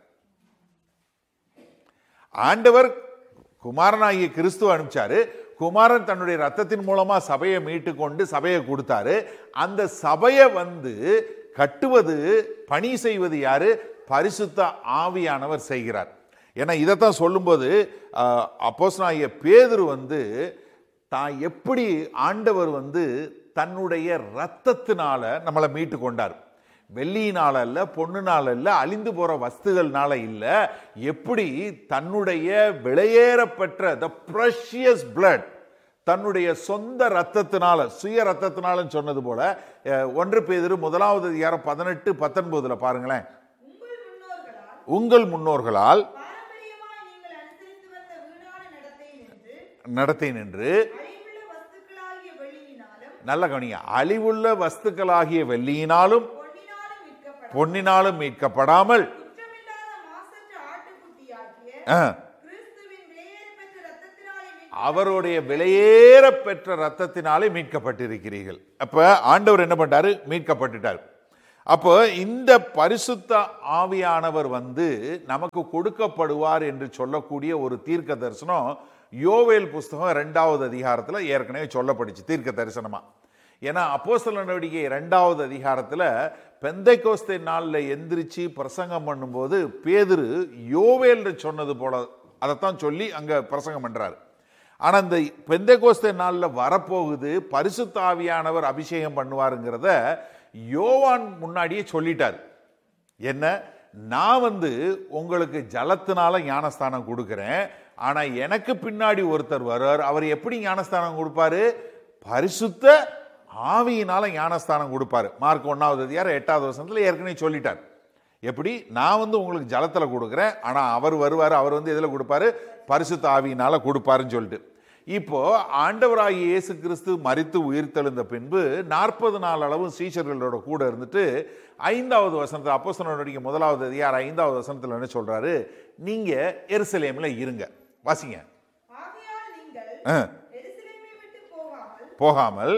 ஆண்டவர் குமாரனாகிய கிறிஸ்துவ அனுப்பிச்சாரு. குமாரன் தன்னுடைய ரத்தத்தின் மூலமா சபையை மீட்டு கொண்டு சபையை கொடுத்தாரு. அந்த சபையை வந்து கட்டுவது, பணி செய்வது யாரு? பரிசுத்த ஆவியானவர் செய்கிறார். ஏன்னா இதைத்தான் சொல்லும்போது அப்போஸ்தலனாகிய பேதுரு வந்து தான் எப்படி ஆண்டவர் வந்து தன்னுடைய ரத்தத்தினால நம்மளை மீட்டு கொண்டார். வெள்ளியினால அல்ல, பொண்ணுனால இல்ல, அழிந்து போற வஸ்துகள்னால இல்ல, எப்படி தன்னுடைய விலையேறப்பெற்ற the precious blood, தன்னுடைய சொந்த ரத்தத்தினால, சுய ரத்தத்தினால சொன்னது போல ஒன்று பேதுரு முதலாவது அதிகாரம் பதினெட்டு பத்தொன்பதுல பாருங்களேன். உங்கள் முன்னோர்களால் நடத்தை நின்று, நல்ல கவனிங்க, அழிவுள்ள வஸ்துக்களாகிய வெள்ளியினாலும் பொன்னினாலும் மீட்கப்படாமல் அவருடைய விலையேற பெற்ற ரத்தத்தினாலே மீட்கப்பட்டிருக்கிறீர்கள். அப்ப ஆண்டவர் என்ன பண்றாரு? மீட்கப்பட்டுட்டார். அப்போ இந்த பரிசுத்த ஆவியானவர் வந்து நமக்கு கொடுக்கப்படுவார் என்று சொல்லக்கூடிய ஒரு தீர்க்க தரிசனம் யோவேல் புஸ்தகம் இரண்டாவது அதிகாரத்தில் ஏற்கனவே சொல்லப்பட்டுச்சு தீர்க்க தரிசனமா. ஏன்னா அப்போஸ்தலர் நடவடிக்கை இரண்டாவது அதிகாரத்தில் பெந்தைக்கோஸ்தே நாளில் எந்திரிச்சு பிரசங்கம் பண்ணும்போது பேதுரு யோவேல் சொன்னது போல அதைத்தான் சொல்லி அங்கே பிரசங்கம் பண்றாரு. ஆனால் இந்த பெந்தைக்கோஸ்தே நாளில் வரப்போகுது பரிசுத்த ஆவியானவர் அபிஷேகம் பண்ணுவாருங்கிறத யோவான் முன்னாடியே சொல்லிட்டார். என்ன? நான் வந்து உங்களுக்கு ஜலத்தினால ஞானஸ்தானம் கொடுக்கிறேன், ஆனா எனக்கு பின்னாடி ஒருத்தர் வருவார். அவர் எப்படி ஞானஸ்தானம் கொடுப்பாரு? பரிசுத்த ஆவியினால ஞானஸ்தானம் கொடுப்பாரு. மார்க் ஒன்னாவது அதிகாரம் எட்டாவது வசனத்துல ஏற்கனவே சொல்லிட்டார். எப்படி? நான் வந்து உங்களுக்கு ஜலத்துல கொடுக்குறேன், ஆனா அவர் வருவார். அவர் வந்து எதுல கொடுப்பாரு? பரிசுத்த ஆவியினால கொடுப்பாருன்னு சொல்லிட்டு. இப்போ ஆண்டவராகிய இயேசு கிறிஸ்து மரித்து உயிர்த்தெழுந்த பின்பு நாற்பது நாள் அளவு சீஷர்களோட கூட இருந்துட்டு ஐந்தாவது வசனத்தில் அப்போஸ்தலர் நடவடிக்கை முதலாவது அதிகாரம் ஐந்தாவது வசனத்தில் என்ன சொல்றாரு? நீங்க எருசலேம்ல இருங்க. வாசிங்க. போகாமல்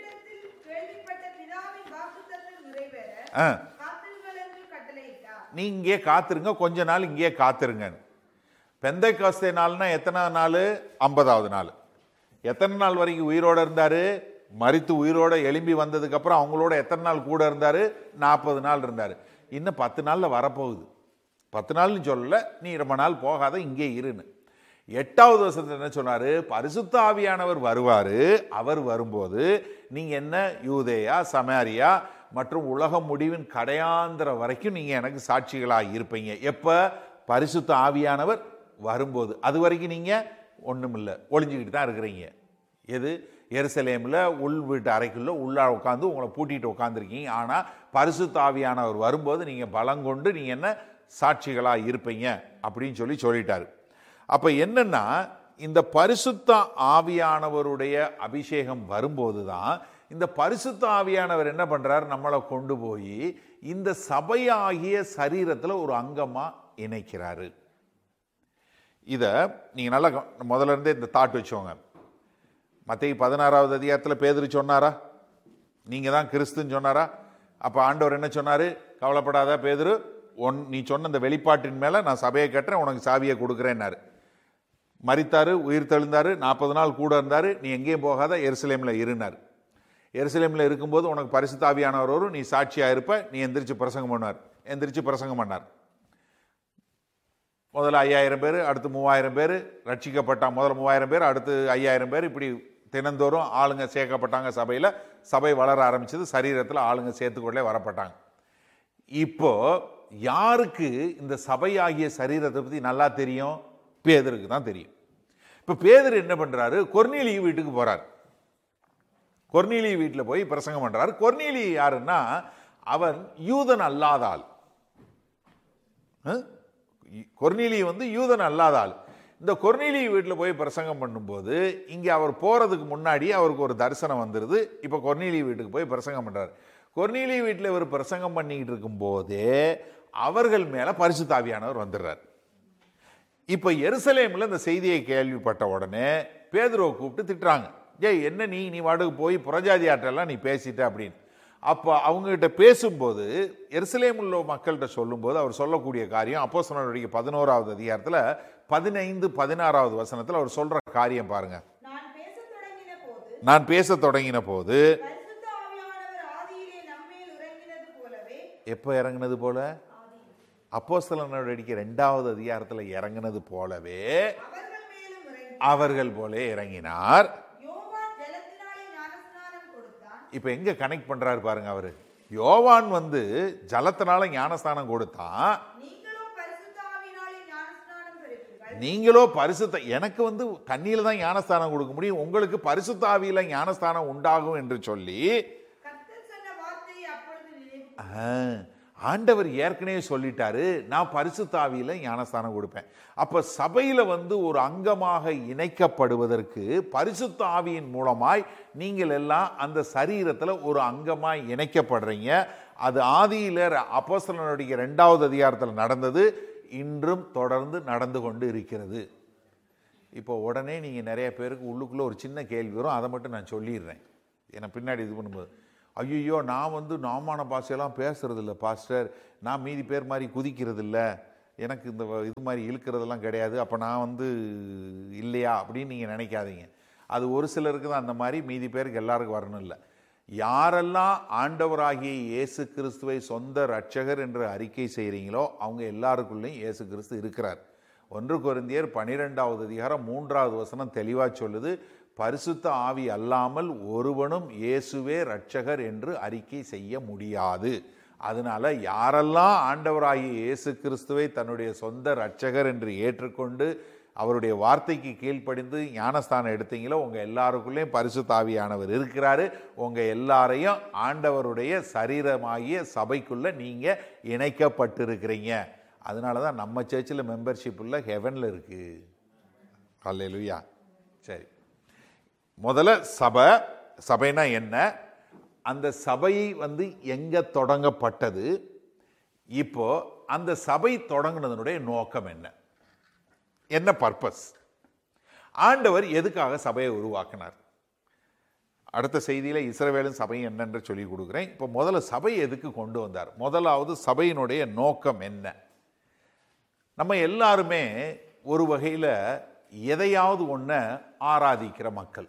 நீங்க காத்திருங்க, கொஞ்ச நாள் இங்கே காத்திருங்க. பெந்தைக்கோஸ்தே நாள்னா எத்தனை நாள்? ஐம்பதாவது நாள். எத்தனை நாள் வரைக்கும் உயிரோட இருந்தாரு? மரித்து உயிரோட எழும்பி வந்ததுக்கு அப்புறம் அவங்களோட எத்தனை நாள் கூட இருந்தாரு? நாற்பது நாள் இருந்தாரு. இன்னும் பத்து நாள்ல வரப்போகுது. பத்து நாள்னு சொல்லல, நீ ரொம்ப நாள் போகாத, இங்கே இருன்னு. எட்டாவது வருஷத்துல என்ன சொன்னாரு? பரிசுத்த ஆவியானவர் வருவாரு. அவர் வரும்போது நீங்க என்ன யூதேயா, சமாரியா மற்றும் உலகம் முடிவின் கடையாந்திர வரைக்கும் நீங்க எனக்கு சாட்சிகளாக இருப்பீங்க. எப்ப? பரிசுத்த ஆவியானவர் வரும்போது. அது வரைக்கும் நீங்க ஒண்ணும் இல்லை, ஒளிஞ்சுக்கிட்டு தான் இருக்கிறீங்க. எது? எருசலேமில் உள் வீட்டு அறைக்குள்ள உள்ளா உட்காந்து உங்களை பூட்டிட்டு உட்காந்துருக்கீங்க. ஆனா பரிசுத்த ஆவியானவர் வரும்போது நீங்க பலங்கொண்டு நீங்க என்ன சாட்சிகளாக இருப்பீங்க அப்படின்னு சொல்லி சொல்லிட்டாரு. அப்ப என்னன்னா, இந்த பரிசுத்த ஆவியானவருடைய அபிஷேகம் வரும்போது தான் இந்த பரிசுத்த ஆவியானவர் என்ன பண்றாரு? நம்மளை கொண்டு போய் இந்த சபையாகிய சரீரத்தில் ஒரு அங்கமா இணைக்கிறாரு. இதை நீங்க நல்லா முதல்ல இருந்தே இந்த தாட் வச்சோங்க. மத்தேயு பதினாறாவது அதிகாரத்தில் பேதுரு சொன்னாரா நீங்க தான் கிறிஸ்துன்னு சொன்னாரா? அப்ப ஆண்டவர் என்ன சொன்னாரு? கவலைப்படாத பேதுரு, ஒன் நீ சொன்ன இந்த வெளிப்பாட்டின் மேல நான் சபையை கட்டுறேன், உனக்கு சாவியை கொடுக்குறேன்னாரு. மரித்தாரு, உயிர் தெழுந்தாரு, நாற்பது நாள் கூட இருந்தாரு. நீ எங்கேயும் போகாத, எருசலேம்ல இருந்தார். எருசலேம்ல இருக்கும்போது உனக்கு பரிசுத்த ஆவியானவர் வரும், நீ சாட்சியா இருப்ப, நீ எந்திரிச்சு பிரசங்கம் பண்ணார். எந்திரிச்சு பிரசங்கம் பண்ணார். முதல்ல ஐயாயிரம் பேர், அடுத்து மூவாயிரம் பேர் ரட்சிக்கப்பட்டாங்க. முதல்ல மூவாயிரம் பேர், அடுத்து ஐயாயிரம் பேர், இப்படி தினந்தோறும் ஆளுங்க சேர்க்கப்பட்டாங்க. சபையில் சபை வளர ஆரம்பிச்சது. சரீரத்தில் ஆளுங்க சேர்த்துக்கொள்ளே வரப்பட்டாங்க. இப்போ யாருக்கு இந்த சபையாகிய சரீரத்தை பற்றி நல்லா தெரியும்? பேதருக்கு தான் தெரியும். இப்போ பேதர் என்ன பண்றாரு? கொர்நேலியு வீட்டுக்கு போறார். கொர்நேலியு வீட்டில் போய் பிரசங்கம் பண்றாரு. கொர்நேலியு யாருன்னா, அவன் யூதன் அல்லாத ஆள். கொர்நேலியு வந்து யூதன் அல்லாத ஆள். இந்த கொர்நேலியு வீட்டில் போய் பிரசங்கம் பண்ணும்போது இங்கே அவர் போறதுக்கு முன்னாடி அவருக்கு ஒரு தரிசனம் வந்துடுது. இப்போ கொர்நேலியு வீட்டுக்கு போய் பிரசங்கம் பண்றாரு. கொர்நேலியு வீட்டில் இவர் பிரசங்கம் பண்ணிக்கிட்டு இருக்கும் போதே அவர்கள் மேல பரிசுத்த ஆவியானவர் வந்துடுறார். இப்போ எருசலேமில் இந்த செய்தியை கேள்விப்பட்ட உடனே பேதுருவை கூப்பிட்டு திட்டுறாங்க. ஏய், என்ன நீ நீ வாடகை போய் புறஜாதி ஆற்றெல்லாம் நீ பேசிட்ட அப்படின்னு. அப்போ அவங்ககிட்ட பேசும்போது, எருசலேமில் உள்ள மக்கள்கிட்ட சொல்லும்போது அவர் சொல்லக்கூடிய காரியம் அப்போஸ்தலர் நடவடிக்கை பதினோராவது அதிகாரத்தில் பதினைந்து பதினாறாவது வசனத்தில் அவர் சொல்ற காரியம் பாருங்க. நான் பேச தொடங்கின போது எப்போ இறங்கினது போல? அப்போஸ்தலர் நடவடிக்கை இரண்டாவது அதிகாரத்தில் இறங்கினது போலவே அவர்கள் போல இறங்கினார். இப்ப எங்க கனெக்ட் பண்றாரு பாருங்க. அவரு யோவான் வந்து ஜலத்தினால ஞானஸ்தானம் கொடுத்தான். நீங்களோ பரிசுத்த, எனக்கு வந்து தண்ணியில தான் ஞானஸ்தானம் கொடுக்க முடியும், உங்களுக்கு பரிசுத்த ஆவியில ஞானஸ்தானம் உண்டாகும் என்று சொல்லி ஆண்டவர் ஏற்கனவே சொல்லிட்டாரு, நான் பரிசுத்த ஆவியில ஞானஸ்தானம் கொடுப்பேன். அப்ப சபையில வந்து ஒரு அங்கமாக இணைக்கப்படுவதற்கு பரிசுத்த ஆவியின் மூலமாய் நீங்கள் எல்லாம் அந்த சரீரத்தில் ஒரு அங்கமாய் இணைக்கப்படுறீங்க. அது ஆதியில அப்போஸ்தலர் நடவடிக்கை இரண்டாவது அதிகாரத்தில் நடந்தது, இன்றும் தொடர்ந்து நடந்து கொண்டு இருக்கிறது. இப்போ உடனே நீங்கள் நிறைய பேருக்கு உள்ளுக்குள்ளே ஒரு சின்ன கேள்வி வரும், அதை மட்டும் நான் சொல்லிடுறேன். ஏன்னா பின்னாடி இது பண்ணும்போது ஐயோ நான் வந்து நாமான பாஷையெல்லாம் பேசுறது இல்லை பாஸ்டர், நான் மீதி பேர் மாதிரி குதிக்கிறது இல்லை, எனக்கு இந்த இது மாதிரி இழுக்கிறதெல்லாம் கிடையாது, அப்போ நான் வந்து இல்லையா அப்படின்னு நீங்கள் நினைக்காதீங்க. அது ஒரு சிலருக்கு தான் அந்த மாதிரி, மீதி பேருக்கு எல்லாருக்கும் வரணும் இல்லை. யாரெல்லாம் ஆண்டவராகிய இயேசு கிறிஸ்துவை சொந்த இரட்சகர் என்று அறிக்கை செய்கிறீங்களோ அவங்க எல்லாருக்குள்ளேயும் இயேசு கிறிஸ்து இருக்கிறார். ஒன்று கொரிந்தியர் பனிரெண்டாவது அதிகாரம் மூன்றாவது வசனம் தெளிவாக சொல்லுது, பரிசுத்த ஆவி அல்லாமல் ஒருவனும் இயேசுவே இரட்சகர் என்று அறிக்கை செய்ய முடியாது. அதனால யாரெல்லாம் ஆண்டவராகிய இயேசு கிறிஸ்துவை தன்னுடைய சொந்த இரட்சகர் என்று ஏற்றுக்கொண்டு அவருடைய வார்த்தைக்கு கீழ்ப்படிந்து ஞானஸ்தானம் எடுத்தீங்களோ உங்க எல்லாருக்குள்ளேயும் பரிசுத்த ஆவியானவர் இருக்கிறாரு. உங்க எல்லாரையும் ஆண்டவருடைய சரீரமாகிய சபைக்குள்ள நீங்க இணைக்கப்பட்டிருக்கிறீங்க. அதனால தான் நம்ம சர்ச்சில் மெம்பர்ஷிப் உள்ள ஹெவன்ல இருக்கு. அல்லேலூயா. சரி, முதல்ல சபை. சபைனா என்ன? அந்த சபை வந்து எங்க தொடங்கப்பட்டது? இப்போ அந்த சபை தொடங்கினதனுடைய நோக்கம் என்ன? என்ன பர்பஸ்? ஆண்டவர் எதுக்காக சபையை உருவாக்கினார்? அடுத்த செய்தியில இஸ்ரவேலும் சபையும் என்னென்று சொல்லி கொடுக்குறேன். இப்போ முதல்ல சபை எதுக்கு கொண்டு வந்தார்? முதலாவது சபையினுடைய நோக்கம் என்ன? நம்ம எல்லாருமே ஒரு வகையில் எதையாவது ஒன்றை ஆராதிக்கிற மக்கள்.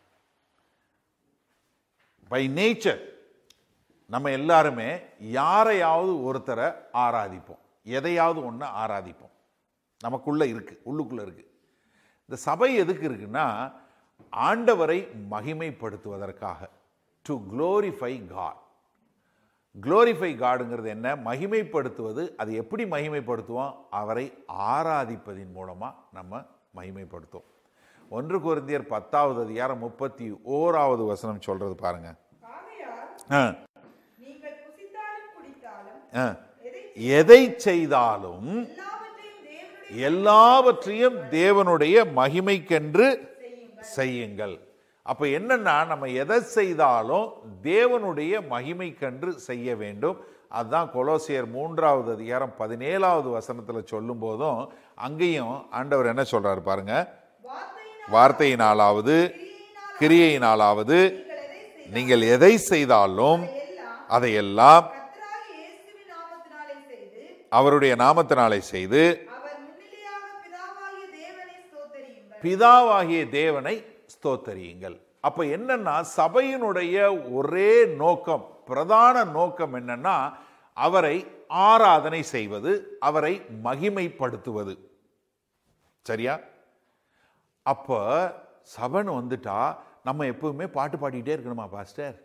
பை நேச்சர் நம்ம எல்லாருமே யாரையாவது ஒருத்தரை ஆராதிப்போம், எதையாவது ஒன்றை ஆராதிப்போம். நமக்குள்ள இருக்கு, உள்ளுக்குள்ள இருக்கு. இந்த சபை எதுக்கு இருக்குன்னா ஆண்டவரை மகிமைப்படுத்துவதற்காக. To glorify God. க்ளோரிஃபை காடுங்கிறது என்ன? மகிமைப்படுத்துவது. அது எப்படி மகிமைப்படுத்துவோம்? அவரை ஆராதிப்பதின் மூலமா நம்ம மகிமைப்படுத்துவோம். ஒன்று கொரிந்தியர் பத்தாவது அதிகாரம் முப்பத்தி ஓராவது வசனம் சொல்றது பாருங்க. எதை செய்தாலும் எல்லாவற்றையும் தேவனுடைய மகிமைக்கென்று செய்யுங்கள். அப்ப என்னன்னா நம்ம எதை செய்தாலும் தேவனுடைய மகிமைக்கென்று செய்ய வேண்டும். அதுதான் கொலோசியர் மூன்றாவது அதிகாரம் பதினேழாவது வசனத்துல சொல்லும் போதும் அங்கேயும் ஆண்டவர் என்ன சொல்றாரு பாருங்க. வார்த்தையினாலாவது கிரியையினாலாவது நீங்கள் எதை செய்தாலும் அதையெல்லாம் அவருடைய நாமத்தினாலே செய்து பிதாவாகிய தேவனை ஸ்தோத்தரியுங்கள். அப்ப என்னன்னா சபையினுடைய ஒரே நோக்கம், பிரதான நோக்கம் என்னன்னா அவரை ஆராதனை செய்வது, அவரை மகிமைப்படுத்துவது. சரியா? அப்ப சபைன்னு வந்துட்டா நம்ம எப்பவுமே பாட்டு பாடிக்கிட்டே இருக்கணுமா பாஸ்டர்?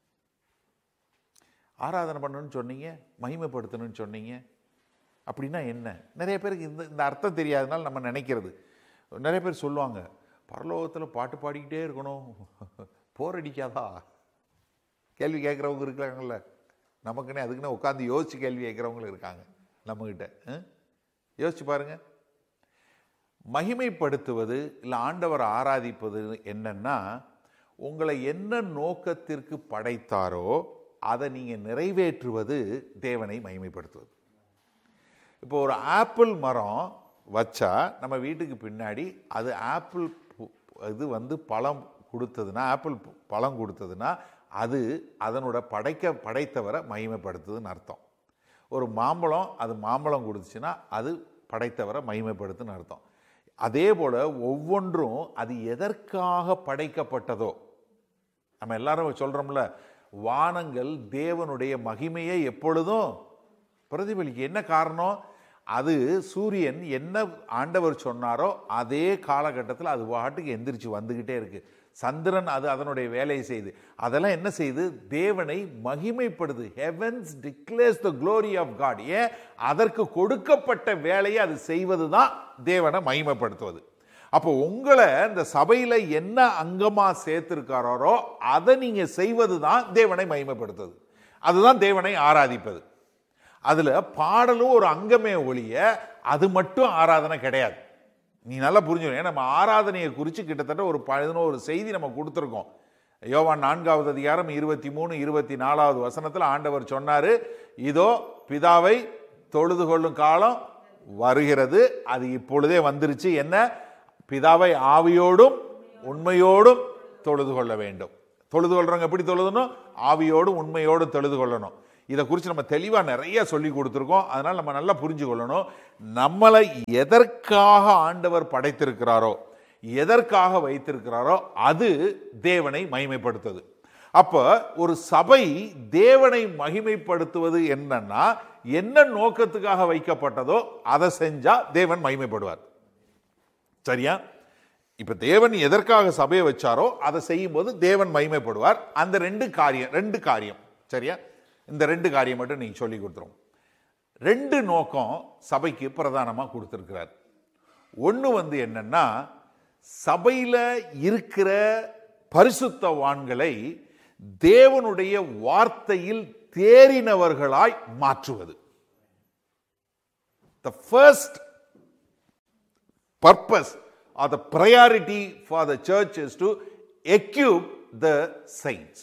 ஆராதனை பண்ணணும்னு சொன்னீங்க, மகிமைப்படுத்தணும்னு சொன்னீங்க, அப்படின்னா என்ன? நிறைய பேருக்கு இந்த இந்த அர்த்தம் தெரியாதனால நம்ம நினைக்கிறது. நிறைய பேர் சொல்லுவாங்க, பரலோகத்தில் பாட்டு பாடிக்கிட்டே இருக்கணும், போர் அடிக்காதா? கேள்வி கேட்குறவங்க இருக்கிறாங்கல்ல, நமக்குன்னே அதுக்குன்னு உட்காந்து யோசிச்சு கேள்வி கேட்குறவங்களும் இருக்காங்க நம்மகிட்ட. யோசிச்சு பாருங்க. மகிமைப்படுத்துவது இல்லை ஆண்டவர் ஆராதிப்பது என்னன்னா உங்களை என்ன நோக்கத்திற்கு படைத்தாரோ அதை நீங்கள் நிறைவேற்றுவது தேவனை மகிமைப்படுத்துவது. இப்போ ஒரு ஆப்பிள் மரம் வச்சா நம்ம வீட்டுக்கு பின்னாடி அது ஆப்பிள் இது வந்து பழம் கொடுத்ததுன்னா, ஆப்பிள் பழம் கொடுத்ததுன்னா அது அதனோட படைக்க படைத்தவரை மகிமைப்படுத்துதுன்னு அர்த்தம். ஒரு மாம்பழம் அது மாம்பழம் கொடுத்துச்சுன்னா அது படைத்தவரை மகிமைப்படுத்துன்னு அர்த்தம். அதே போல ஒவ்வொன்றும் அது எதற்காக படைக்கப்பட்டதோ, நம்ம எல்லாரும் சொல்றோம்ல, வானங்கள் தேவனுடைய மகிமையை எப்பொழுதும் பிரதிபலிக்க. என்ன காரணம்? அது சூரியன் என்ன ஆண்டவர் சொன்னாரோ அதே காலகட்டத்தில் அது பாட்டுக்கு எந்திரிச்சு வந்துகிட்டே இருக்கு. சந்திரன் அது அதனுடைய வேலையை செய்து, அதெல்லாம் என்ன செய்து? தேவனை மகிமைப்படுது. Heavens declares the glory of God. ஏன்? அதற்கு கொடுக்கப்பட்ட வேலையை அது செய்வது தான் தேவனை மகிமைப்படுத்துவது. அப்போ உங்களை இந்த சபையில என்ன அங்கமா சேர்த்திருக்காரோ அதை நீங்க செய்வது தான் தேவனை மகிமைப்படுத்துவது. அதுதான் தேவனை ஆராதிப்பது. அதுல பாடலும் ஒரு அங்கமே ஒழிய அது மட்டும் ஆராதனை கிடையாது. நீ நல்லா புரிஞ்சுக்கணும். நம்ம ஆராதனையை குறித்து கிட்டத்தட்ட ஒரு பதினோரு செய்தி நம்ம கொடுத்துருக்கோம். யோவான் நான்காவது அதிகாரம் இருபத்தி மூணு இருபத்தி நாலாவது வசனத்தில் ஆண்டவர் சொன்னாரு, இதோ பிதாவை தொழுது கொள்ளும் காலம் வருகிறது, அது இப்பொழுதே வந்துருச்சு. என்ன? பிதாவை ஆவியோடும் உண்மையோடும் தொழுது கொள்ள வேண்டும். தொழுது கொள்றவங்க எப்படி தொழுதணும்? ஆவியோடும் உண்மையோடும் தொழுது கொள்ளணும். இதை குறித்து நம்ம தெளிவாக நிறைய சொல்லி கொடுத்துருக்கோம். அதனால் நம்ம நல்லா புரிஞ்சு கொள்ளணும். நம்மளை எதற்காக ஆண்டவர் படைத்திருக்கிறாரோ, எதற்காக வைத்திருக்கிறாரோ அது தேவனை மகிமைப்படுத்துது. அப்போ ஒரு சபை தேவனை மகிமைப்படுத்துவது என்னன்னா, என்ன நோக்கத்துக்காக வைக்கப்பட்டதோ அதை செஞ்சா தேவன் மகிமைப்படுவார். சரியா? இப்ப தேவன் எதற்காக சபையை வச்சாரோ அதை செய்யும் போது தேவன் மகிமைப்படுவார். அந்த ரெண்டு காரியம் ரெண்டு காரியம் சரியா? இந்த ரெண்டு காரியம் மட்டும் நீங்க சொல்லி கொடுத்துரும். ரெண்டு நோக்கம் சபைக்கு பிரதானமா கொடுத்திருக்கிறார். ஒன்று வந்து என்னன்னா, சபையில இருக்கிற பரிசுத்தவான்களை தேவனுடைய வார்த்தையில் தேறினவர்களாய் மாற்றுவது. The first purpose or the priority for the church is to equip the saints.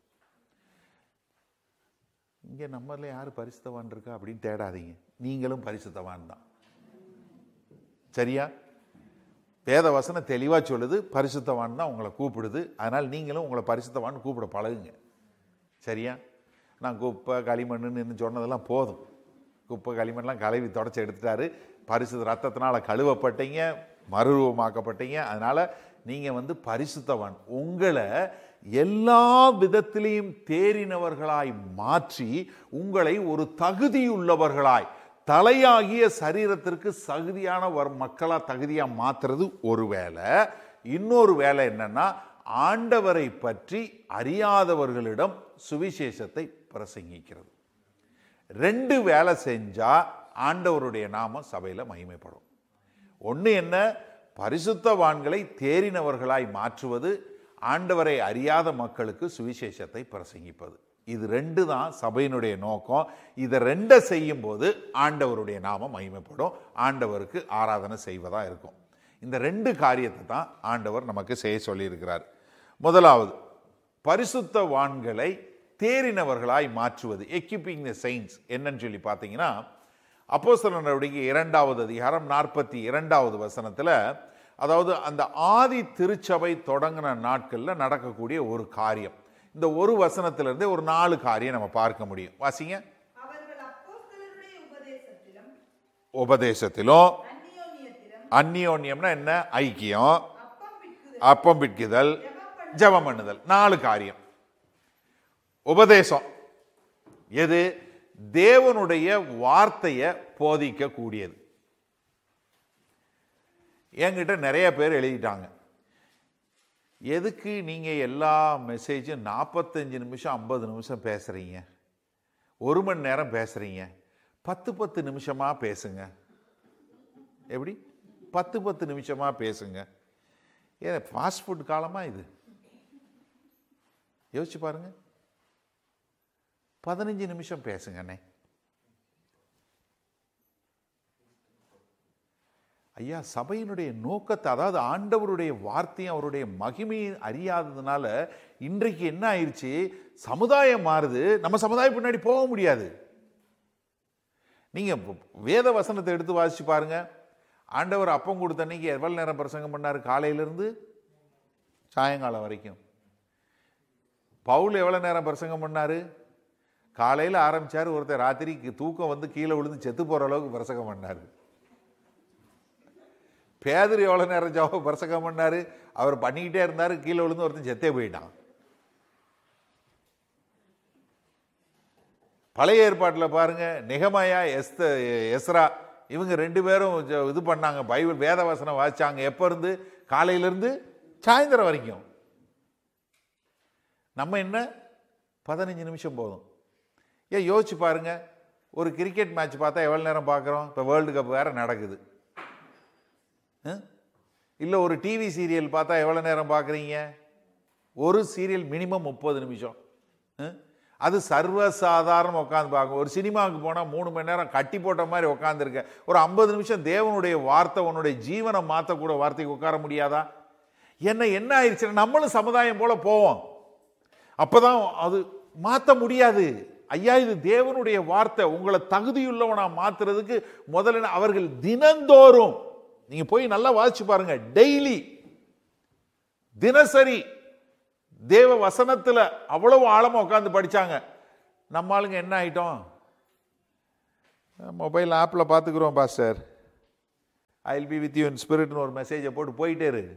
இங்க நம்மள யாரு பரிசுத்தவான் இருக்கா அப்படின்னு தேடாதீங்க. நீங்களும் பரிசுத்தவான் தான். சரியா? வேத வசனம் தெளிவா சொல்லுது, பரிசுத்தவான் தான் உங்களை கூப்பிடுது. அதனால் நீங்களும் உங்களை பரிசுத்தவான் கூப்பிட பழகுங்க. சரியா? நான் குப்பை களிமண்ணுன்னு சொன்னதெல்லாம் போதும். குப்பை களிமண்லாம் கழுவி தொடச்சி எடுத்துட்டாரு. பரிசுத்த ரத்தத்தினால கழுவப்பட்டீங்க, மறுரூபமாக்கப்பட்டீங்க. அதனால நீங்க வந்து பரிசுத்தவான். உங்களை எல்லா விதத்திலையும் தேறினவர்களாய் மாற்றி உங்களை ஒரு தகுதியுள்ளவர்களாய், தலையாகிய சரீரத்திற்கு தகுதியான மக்களா தகுதியா மாத்துறது ஒரு வேலை. இன்னொரு வேலை என்னன்னா, ஆண்டவரை பற்றி அறியாதவர்களிடம் சுவிசேஷத்தை பிரசங்கிக்கிறது. ரெண்டு வேலை செஞ்சா ஆண்டவருடைய நாமம் சபையில மகிமைப்படும். ஒன்று என்ன? பரிசுத்தவான்களை தேறினவர்களாய் மாற்றுவது, ஆண்டவரை அறியாத மக்களுக்கு சுவிசேஷத்தை பிரசங்கிப்பது. இது ரெண்டு தான் சபையினுடைய நோக்கம். இதை ரெண்டை செய்யும் போது ஆண்டவருடைய நாமம் மகிமைப்படும், ஆண்டவருக்கு ஆராதனை செய்வதா இருக்கும். இந்த ரெண்டு காரியத்தை தான் ஆண்டவர் நமக்கு செய்ய சொல்லியிருக்கிறார். முதலாவது, பரிசுத்தவான்களை தேறினவர்களாய் மாற்றுவது, எக்யூப்பிங் தி செயின்ட்ஸ். என்னன்னு சொல்லி பார்த்தீங்கன்னா, அப்போஸ்தலர் நடவடிக்கை இரண்டாவது அதிகாரம் நாற்பத்தி இரண்டாவது வசனத்துல, அதாவது அந்த ஆதி திருச்சபை தொடங்கின நாட்கள்ல நடக்கக்கூடிய ஒரு காரியம். இந்த ஒரு வசனத்திலிருந்து ஒரு நாலு காரியம் நம்ம பார்க்க முடியும். வாசிங்க. உபதேசத்திலும், அந்நியோன்யம்னா என்ன? ஐக்கியம், அப்பம் பிட்குதல், ஜெபம் பண்ணுதல். நாலு காரியம். உபதேசம் எது? தேவனுடைய வார்த்தையை போதிக்க கூடியது. என்கிட்ட நிறைய பேர் எழுதிட்டாங்க, எதுக்கு நீங்க எல்லா மெசேஜும் நாற்பத்தஞ்சு நிமிஷம் ஐம்பது நிமிஷம் பேசுறீங்க, ஒரு மணி நேரம் பேசுறீங்க, பத்து பத்து நிமிஷமா பேசுங்க. எப்படி? பத்து பத்து நிமிஷமா பேசுங்க. ஏ, ஃபாஸ்ட் ஃபுட் காலமா இது? யோசிச்சு பாருங்க. பதினஞ்சு நிமிஷம் பேசுங்கண்ணே. ஐயா, சபையினுடைய நோக்கத்தை, அதாவது ஆண்டவருடைய வார்த்தையும் அவருடைய மகிமையும் அறியாததுனால இன்றைக்கு என்ன ஆயிடுச்சு? சமுதாயம் மாறுது, நம்ம சமுதாயம் பின்னாடி போக முடியாது. நீங்க வேத வசனத்தை எடுத்து வாசிச்சு பாருங்க. ஆண்டவர் அப்பம் கொடுத்த அன்னைக்கு எவ்வளவு நேரம் பிரசங்கம் பண்ணாரு? காலையிலிருந்து சாயங்காலம் வரைக்கும். பவுல் எவ்வளவு நேரம் பிரசங்கம் பண்ணாரு? காலையில் ஆரம்பிச்சாரு, ஒருத்தர் ராத்திரிக்கு தூக்கம் வந்து கீழே விழுந்து செத்து போற அளவுக்கு பிரசங்கம் பண்ணாரு. பேதர் எவ்வளவு நேரம் ஜாப பிரசங்கம் பண்ணாரு? அவர் பண்ணிக்கிட்டே இருந்தாரு, கீழே விழுந்து ஒருத்தன் செத்தே போயிட்டான். பழைய ஏற்பாட்டில் பாருங்க, நெகமாயா, எஸ்த எஸ்ரா, இவங்க ரெண்டு பேரும் இது பண்ணாங்க, பைபிள் வேத வசனம் வாசிச்சாங்க. எப்ப இருந்து? காலையிலிருந்து சாயந்தரம் வரைக்கும். நம்ம என்ன பதினஞ்சு நிமிஷம் போதும். ஏன் யோசிச்சு பாருங்க, ஒரு கிரிக்கெட் மேட்ச் பார்த்தா எவ்வளவு நேரம் பார்க்குறோம்? இப்போ வேர்ல்டு கப் வேற நடக்குது. இல்லை ஒரு டிவி சீரியல் பார்த்தா எவ்வளோ நேரம் பார்க்குறீங்க? ஒரு சீரியல் மினிமம் முப்பது நிமிஷம். அது சர்வசாதாரணம் உட்காந்து பார்க்க. ஒரு சினிமாவுக்கு போனால் மூணு மணி நேரம் கட்டி போட்ட மாதிரி உட்காந்துருக்க. ஒரு ஐம்பது நிமிஷம் தேவனுடைய வார்த்தை, உன்னுடைய ஜீவனை மாற்றக்கூட வார்த்தைக்கு உட்கார முடியாதா? என்ன என்ன ஆயிடுச்சுன்னா, நம்மளும் சமுதாயம் போல போவோம். அப்போதான் அது மாற்ற முடியாது. ஐயா, இது தேவனுடைய வார்த்தை, உங்களை தகுதியுள்ளவனா மாத்துறதுக்கு முதல்ல அவர்கள் தினந்தோறும் நீங்க போய் நல்லா வாசிச்சு பாருங்க. டெய்லி, தினசரி தேவ வசனத்துல அவ்வளவு ஆழமா உட்கார்ந்து படிச்சாங்க. நம்ம ஆளுங்க என்ன ஆயிட்டோம்? மொபைல் ஆப்ல பாத்துக்கிறோம் pastor, I will be with you in ஸ்பிரிட்னு ஒரு மெசேஜை போட்டு போயிட்டே இரு.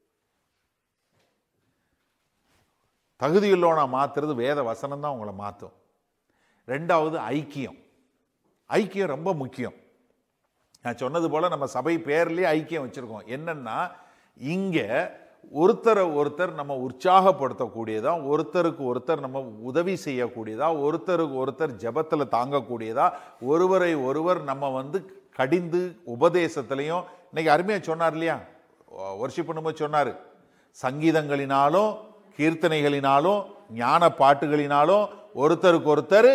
தகுதியுள்ளவனா மாத்துறது வேத வசனம் தான் உங்களை மாற்றும். ரெண்டாவது ஐக்கியம். ஐக்கியம் ரொம்ப முக்கியம். நான் சொன்னது போல நம்ம சபை பேர்லயே ஐக்கியம் வச்சிருக்கோம். என்னன்னா, இங்க ஒருத்தரை ஒருத்தர் நம்ம உற்சாகப்படுத்தக்கூடியதா, ஒருத்தருக்கு ஒருத்தர் நம்ம உதவி செய்யக்கூடியதா, ஒருத்தருக்கு ஒருத்தர் ஜெபத்துல தாங்கக்கூடியதா, ஒருவரை ஒருவர் நம்ம வந்து கடிந்து உபதேசத்திலையும். இன்னைக்கு அருமையா சொன்னார் இல்லையா, வொர்ஷிப் பண்ணும்போது சொன்னாரு, சங்கீதங்களினாலும் கீர்த்தனைகளினாலும் ஞான பாட்டுகளினாலும் ஒருத்தருக்கு ஒருத்தர்.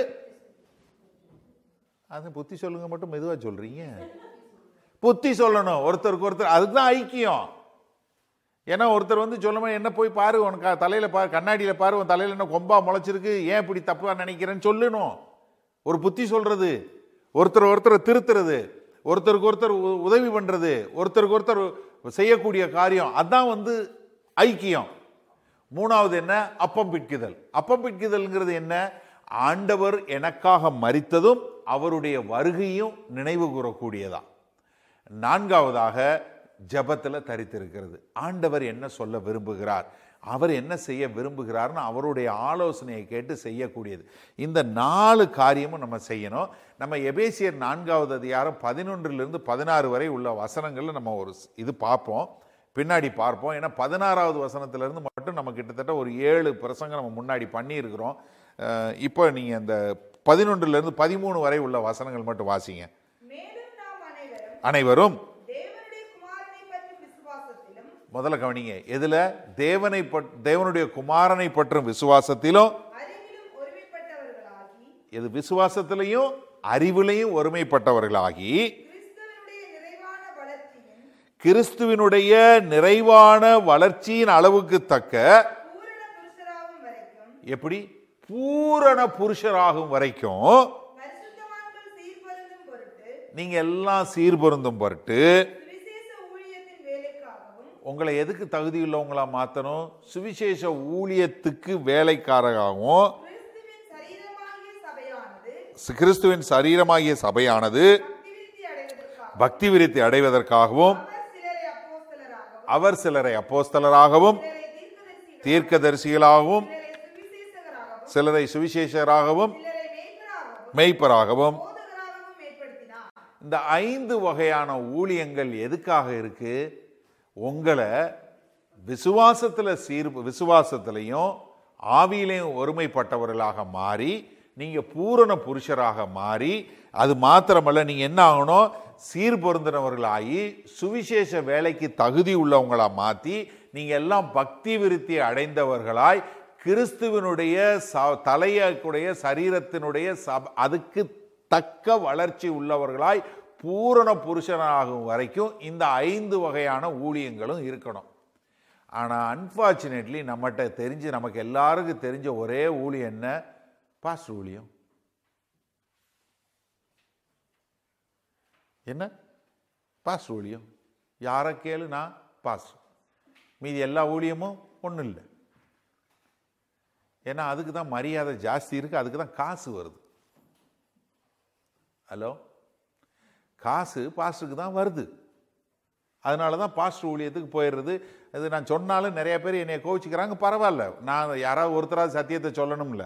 அது புத்தி சொல்லுங்க மட்டும் மெதுவா சொல்றீங்க. புத்தி சொல்லணும் ஒருத்தருக்கு ஒருத்தர், அதுதான் ஐக்கியம். ஏன்னா ஒருத்தர் வந்து சொல்லுமா, என்ன போய் பாரு, உனக்கு தலையில பாரு, கண்ணாடியில பாரு, உன் தலையில என்ன கொம்பா முளைச்சிருக்கு, ஏன் இப்படி தப்பா நினைக்கிறேன்னு சொல்லணும். ஒரு புத்தி சொல்றது, ஒருத்தர் ஒருத்தர் திருத்துறது, ஒருத்தருக்கு ஒருத்தர் உதவி பண்றது, ஒருத்தருக்கு ஒருத்தர் செய்யக்கூடிய காரியம், அதான் வந்து ஐக்கியம். மூணாவது என்ன? அப்பம் பிட்குதல். அப்பம் பிட்குதல்ங்கிறது என்ன? ஆண்டவர் எனக்காக மரித்ததும் அவருடைய வருகையும் நினைவு கூறக்கூடியதா. நான்காவதாக ஜெபத்துல தரித்திருக்கிறது. ஆண்டவர் என்ன சொல்ல விரும்புகிறார், அவர் என்ன செய்ய விரும்புகிறார்னு அவருடைய ஆலோசனையை கேட்டு செய்யக்கூடியது. இந்த நாலு காரியமும் நம்ம செய்யணும். நம்ம எபேசியர் நான்காவது அதிகாரம் பதினொன்றிலிருந்து பதினாறு வரை உள்ள வசனங்கள்ல நம்ம ஒரு இது பார்ப்போம், பின்னாடி பார்ப்போம். ஏன்னா பதினாறாவது வசனத்திலிருந்து மட்டும் நம்ம கிட்டத்தட்ட ஒரு ஏழு பிரசங்கம் நம்ம முன்னாடி பண்ணியிருக்கிறோம். இப்போ நீங்க இந்த பதினொன்றுல இருந்து பதிமூணு வரை உள்ள வசனங்கள் மட்டும் வாசிங்க. அனைவரும் முதல்ல கவனிங்க, எதுல? தேவனை தேவனுடைய குமாரனை பற்றும் விசுவாசத்திலும், எது? விசுவாசத்திலையும் அறிவிலையும் ஒருமைப்பட்டவர்களாகி கிறிஸ்துவினுடைய நிறைவான வளர்ச்சியின் அளவுக்கு தக்க, எப்படி? பூரண புருஷராகும் வரைக்கும் நீங்க எல்லாம் சீர்பொருந்தும் பொருட்டு. உங்களை எதுக்கு தகுதியுள்ளவங்களா மாத்தணும்? சுவிசேஷ ஊழியத்துக்கு வேலைக்காரராகவும், கிறிஸ்துவின் சரீரமாகிய சபையானது பக்தி விருத்தி அடைவதற்காகவும், அவர் சிலரை அப்போஸ்தலராகவும் தீர்க்கதரிசிகளாகவும் சிலரை சுவிசேஷராகவும் மெய்ப்பராகவும். இந்த ஐந்து வகையான ஊழியங்கள் எதுக்காக இருக்கு? உங்களை விசுவாசத்துல சீர் விசுவாசத்திலையும் ஆவியிலையும் ஒருமைப்பட்டவர்களாக மாறி நீங்க பூரண புருஷராக மாறி, அது மாத்திரமல்ல, நீங்க என்ன ஆகணும்? சீர் பொருந்தினவர்களாகி சுவிசேஷ வேலைக்கு தகுதி உள்ளவங்களா மாத்தி நீங்க எல்லாம் பக்தி விருத்தி அடைந்தவர்களாய் கிறிஸ்துவனுடைய தலையுடைய சரீரத்தினுடைய அதுக்கு தக்க வளர்ச்சி உள்ளவர்களாய் பூரண புருஷனாகும் வரைக்கும் இந்த ஐந்து வகையான ஊழியங்களும் இருக்கணும். ஆனா அன்பார்ச்சுனேட்லி நம்மகிட்ட தெரிஞ்சு, நமக்கு எல்லாருக்கும் தெரிஞ்ச ஒரே ஊழியம் என்ன? பாஸ்டர் ஊழியம். என்ன? பாஸ்டர் ஊழியம். யாரை கேளு, நான் பாஸ்டர். மீதி எல்லா ஊழியமும் ஒன்றும் இல்லை. ஏன்னா அதுக்கு தான் மரியாதை ஜாஸ்தி இருக்கு, அதுக்கு தான் காசு வருது. ஹலோ, காசு பாஸ்டருக்கு தான் வருது. அதனால தான் பாஸ்டர் ஊழியத்துக்கு போயிடுறது. அது நான் சொன்னாலும் நிறைய பேர் என்னை கோவிச்சுக்கிறாங்க. பரவாயில்ல, நான் யாராவது ஒருத்தராவது சத்தியத்தை சொல்லணும்ல.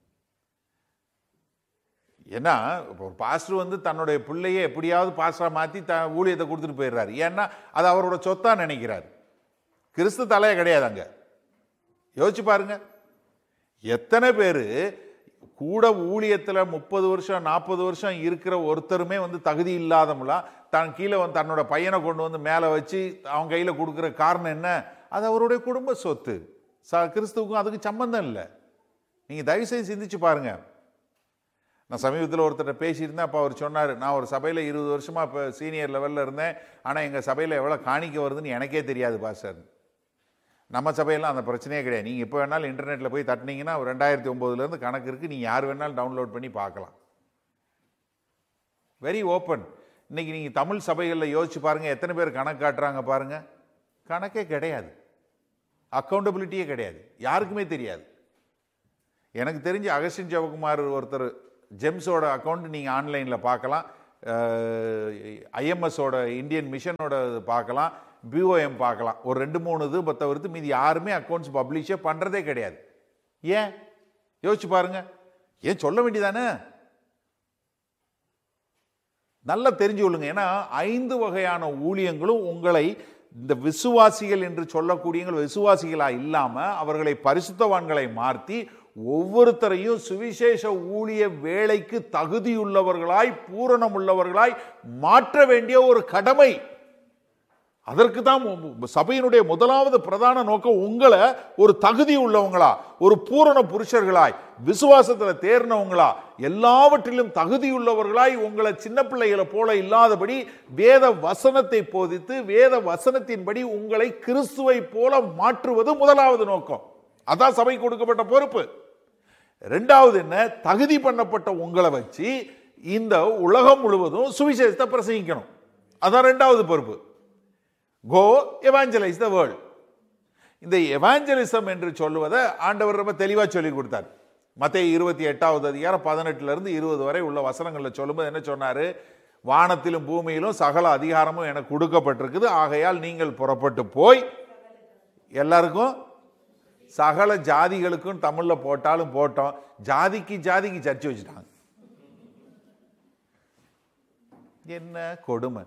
ஏன்னா இப்போ ஒரு பாஸ்டர் வந்து தன்னுடைய பிள்ளையை எப்படியாவது பாஸ்டரா மாற்றி த ஊழியத்தை கொடுத்துட்டு போயிடுறாரு. ஏன்னா அது அவரோட சொத்தா நினைக்கிறார். கிறிஸ்து தலையை கிடையாது அங்க. யோசிச்சு பாருங்க, எத்தனை பேர் கூட ஊழியத்தில் முப்பது வருஷம் நாற்பது வருஷம் இருக்கிற ஒருத்தருமே வந்து தகுதி இல்லாதவங்களா தான் கீழே வந்து தன்னோட பையனை கொண்டு வந்து மேலே வச்சு அவங்க கையில் கொடுக்குற காரணம் என்ன? அது அவருடைய குடும்ப சொத்து. ச கிறிஸ்துவுக்கும் அதுக்கு சம்பந்தம் இல்லை. நீங்கள் தயவுசெய்து சிந்திச்சு பாருங்க. நான் சமீபத்தில் ஒருத்தர் பேசியிருந்தேன். அப்போ அவர் சொன்னார், நான் ஒரு சபையில் இருபது வருஷமாக இப்போ சீனியர் லெவலில் இருந்தேன், ஆனால் எங்கள் சபையில் எவ்வளோ காணிக்க வருதுன்னு எனக்கே தெரியாது பாஸ்டர். நம்ம சபையெல்லாம் அந்த பிரச்சனையே கிடையாது. நீங்கள் இப்போ வேணாலும் இன்டர்நெட்டில் போய் தட்டினீங்கன்னா ரெண்டாயிரத்தி ஒம்போதுலேருந்து கணக்கு இருக்குது. நீங்கள் யார் வேணாலும் டவுன்லோட் பண்ணி பார்க்கலாம். Very open. இன்னைக்கு நீங்கள் தமிழ் சபைகளில் யோசிச்சு பாருங்கள், எத்தனை பேர் கணக்கு காட்டுறாங்க பாருங்கள். கணக்கே கிடையாது, அக்கௌண்டபிலிட்டியே கிடையாது, யாருக்குமே தெரியாது. எனக்கு தெரிஞ்சு அகஸ்டின் ஜெபகுமார் ஒருத்தர் ஜெம்ஸோட அக்கௌண்ட் நீங்கள் ஆன்லைனில் பார்க்கலாம், ஐஎம்எஸோட இந்தியன் மிஷனோட பார்க்கலாம், பிஓஎம் பார்க்கலாம். ஒரு ரெண்டு மூணு இது பத்த வருது, மீதி யாருமே அக்கௌண்ட்ஸ் பப்ளிஷே பண்ணுறதே கிடையாது. ஏன் யோசிச்சு பாருங்க, ஏன் சொல்ல வேண்டியதானே? நல்லா தெரிஞ்சு கொள்ளுங்க. ஏன்னா ஐந்து வகையான ஊழியங்களும் உங்களை இந்த விசுவாசிகள் என்று சொல்லக்கூடிய விசுவாசிகளா இல்லாம அவர்களை பரிசுத்தவான்களை மாற்றி ஒவ்வொருத்தரையும் சுவிசேஷ ஊழிய வேலைக்கு தகுதியுள்ளவர்களாய் பூரணம் உள்ளவர்களாய் மாற்ற வேண்டிய ஒரு கடமை. அதற்கு தான் சபையினுடைய முதலாவது பிரதான நோக்கம், உங்களை ஒரு தகுதி உள்ளவங்களா, ஒரு பூரண புருஷர்களாய், விசுவாசத்தில் தேர்னவங்களா, எல்லாவற்றிலும் தகுதியுள்ளவர்களாய், உங்களை சின்ன பிள்ளைகளை போல இல்லாதபடி வேத வசனத்தை போதித்து வேத வசனத்தின்படி உங்களை கிறிஸ்துவை போல மாற்றுவது முதலாவது நோக்கம். அதான் சபை கொடுக்கப்பட்ட பொறுப்பு. ரெண்டாவது என்ன, தகுதி பண்ணப்பட்ட உங்களை வச்சு இந்த உலகம் முழுவதும் சுவிசேஷத்தை பிரசங்கிக்கணும். அதான் ரெண்டாவது பொறுப்பு. Go evangelize the world. இந்த எவாஞ்சலிசம் என்று சொல்லுவதை ஆண்டவர் ரொம்ப தெளிவாக சொல்லி கொடுத்தார். மத்தேயு இருபத்தி எட்டாவது அதிகாரம் பதினெட்டுல இருந்து இருபது வரை உள்ள வசனங்களில் சொல்லும்போது என்ன சொன்னாரு? வானத்திலும் பூமியிலும் சகல அதிகாரமும் எனக்கு கொடுக்கப்பட்டிருக்குது, ஆகையால் நீங்கள் புறப்பட்டு போய் எல்லாருக்கும் சகல ஜாதிகளுக்கும் தமிழ்ல போட்டாலும் போட்டோம், ஜாதிக்கு ஜாதிக்கு சர்ச்சை வச்சுட்டாங்க. என்ன கொடுமை!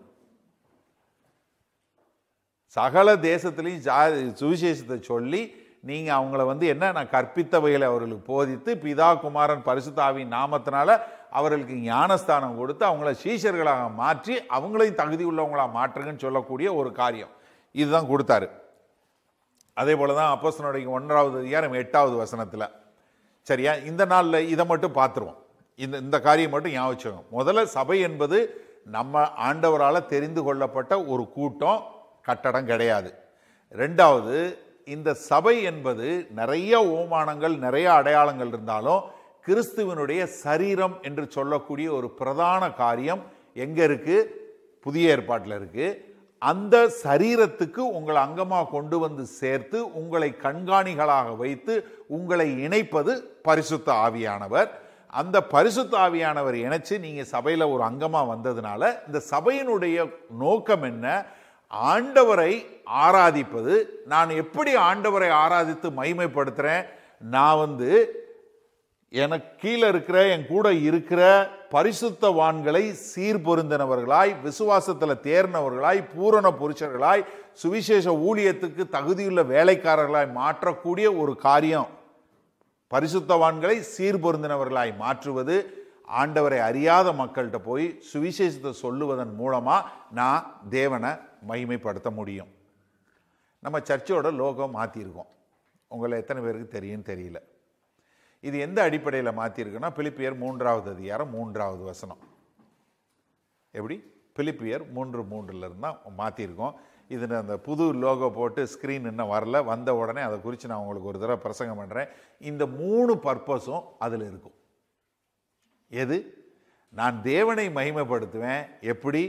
சகல தேசத்திலையும் ஜா சுவிசேஷத்தை சொல்லி நீங்கள் அவங்கள வந்து என்ன, நான் கற்பித்தவைகளை அவர்களுக்கு போதித்து பிதா குமாரன் பரிசுத்த ஆவியின் நாமத்தினால அவர்களுக்கு ஞானஸ்தானம் கொடுத்து அவங்கள சீஷர்களாக மாற்றி அவங்களையும் தகுதி உள்ளவங்களாக மாற்றுங்கன்னு சொல்லக்கூடிய ஒரு காரியம் இதுதான் கொடுத்தாரு. அதே போல தான் அப்போஸ்தலனுடைய ஒன்றாவது அதிகாரம் எட்டாவது வசனத்தில். சரியா? இந்த நாளில் இதை மட்டும் பார்த்துருவோம். இந்த இந்த காரியம் மட்டும் ஞாபகம் வச்சுக்கோங்க. முதல்ல சபை என்பது நம்ம ஆண்டவரால் தெரிந்து கொள்ளப்பட்ட ஒரு கூட்டம், கட்டடம் கிடையாது. ரெண்டாவது, இந்த சபை என்பது நிறைய ஓமானங்கள் நிறைய அடையாளங்கள் இருந்தாலும் கிறிஸ்துவனுடைய சரீரம் என்று சொல்லக்கூடிய ஒரு பிரதான காரியம் எங்க இருக்கு? புதிய ஏற்பாட்டில் இருக்கு. அந்த சரீரத்துக்கு உங்களை அங்கமாக கொண்டு வந்து சேர்த்து உங்களை கண்காணிகளாக வைத்து உங்களை இணைப்பது பரிசுத்த ஆவியானவர். அந்த பரிசுத்த ஆவியானவர் இணைச்சு நீங்க சபையில ஒரு அங்கமா வந்ததுனால இந்த சபையினுடைய நோக்கம் என்ன? ஆண்டவரை ஆராதிப்பது. நான் எப்படி ஆண்டவரை ஆராதித்து மகிமைப்படுத்துறேன்? நான் வந்து எனக்கு கீழே இருக்கிற என் கூட இருக்கிற பரிசுத்தவான்களை சீர்பொருந்தினவர்களாய், விசுவாசத்தில் தேர்னவர்களாய், பூரண புருஷர்களாய், சுவிசேஷ ஊழியத்துக்கு தகுதியுள்ள வேலைக்காரர்களாய் மாற்றக்கூடிய ஒரு காரியம். பரிசுத்தவான்களை சீர்பொருந்தினவர்களாய் மாற்றுவது. ஆண்டவரை அறியாத மக்கள்கிட்ட போய் சுவிசேஷத்தை சொல்லுவதன் மூலமா நான் தேவனை மகிமைப்படுத்த முடியும். நம்ம சர்ச்சோட லோகம் மாற்றிருக்கோம். உங்களை எத்தனை பேருக்கு தெரியும் தெரியல. இது எந்த அடிப்படையில் மாற்றிருக்குன்னா, பிலிப்பியர் மூன்றாவது அதிகாரம் மூன்றாவது வசனம். எப்படி? பிலிப்பியர் மூன்று மூன்றுல இருந்தால் மாற்றிருக்கோம். இது அந்த புது லோகோ போட்டு ஸ்க்ரீன் இன்னும் வரல, வந்த உடனே அதை குறித்து நான் உங்களுக்கு ஒரு தடவை பிரசங்கம் பண்ணுறேன். இந்த மூணு பர்பஸும் அதில் இருக்கும். எது? நான் தேவனை மகிமைப்படுத்துவேன். எப்படி?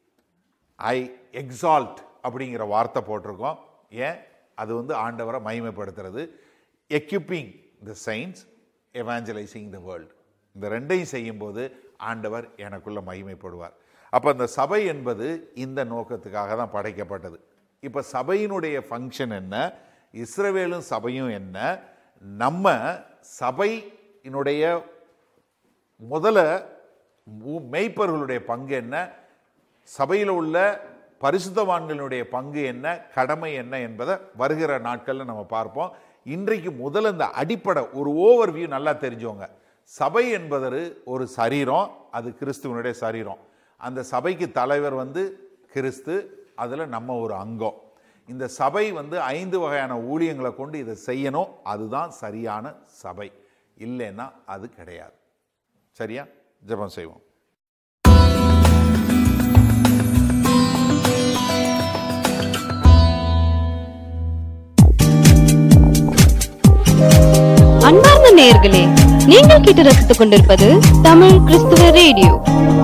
ஐ எக்ஸால்ட் அப்படிங்கிற வார்த்தை போட்டிருக்கோம். ஏன்? அது வந்து ஆண்டவரை மகிமைப்படுத்துறது. Equipping the science, எவாஞ்சலைசிங் the world. இந்த ரெண்டையும் செய்யும்போது ஆண்டவர் எனக்குள்ள மகிமைப்படுவார். அப்போ இந்த சபை என்பது இந்த நோக்கத்துக்காக தான் படைக்கப்பட்டது. இப்போ சபையினுடைய ஃபங்க்ஷன் என்ன? இஸ்ரவேலும் சபையும் என்ன? நம்ம சபையினுடைய முதல்ல மெய்ப்பர்களுடைய பங்கு என்ன? சபையில் உள்ள பரிசுத்தவான்களுடைய பங்கு என்ன, கடமை என்ன என்பதை வருகிற நாட்களில் நம்ம பார்ப்போம். இன்றைக்கு முதல்ல இந்த அடிப்படை ஒரு ஓவர் வியூ நல்லா தெரிஞ்சவங்க. சபை என்பது ஒரு சரீரம், அது கிறிஸ்துவனுடைய சரீரம். அந்த சபைக்கு தலைவர் வந்து கிறிஸ்து, அதில் நம்ம ஒரு அங்கம். இந்த சபை வந்து ஐந்து வகையான ஊழியங்களை கொண்டு இதை செய்யணும். அதுதான் சரியான சபை. இல்லைன்னா அது கிடையாது. சரியா? ஜெபம் செய்வோம். அன்பார்ந்த நேயர்களே, நீங்கள் கேட்டு ரசித்துக் கொண்டிருப்பது தமிழ் கிறிஸ்துவ ரேடியோ.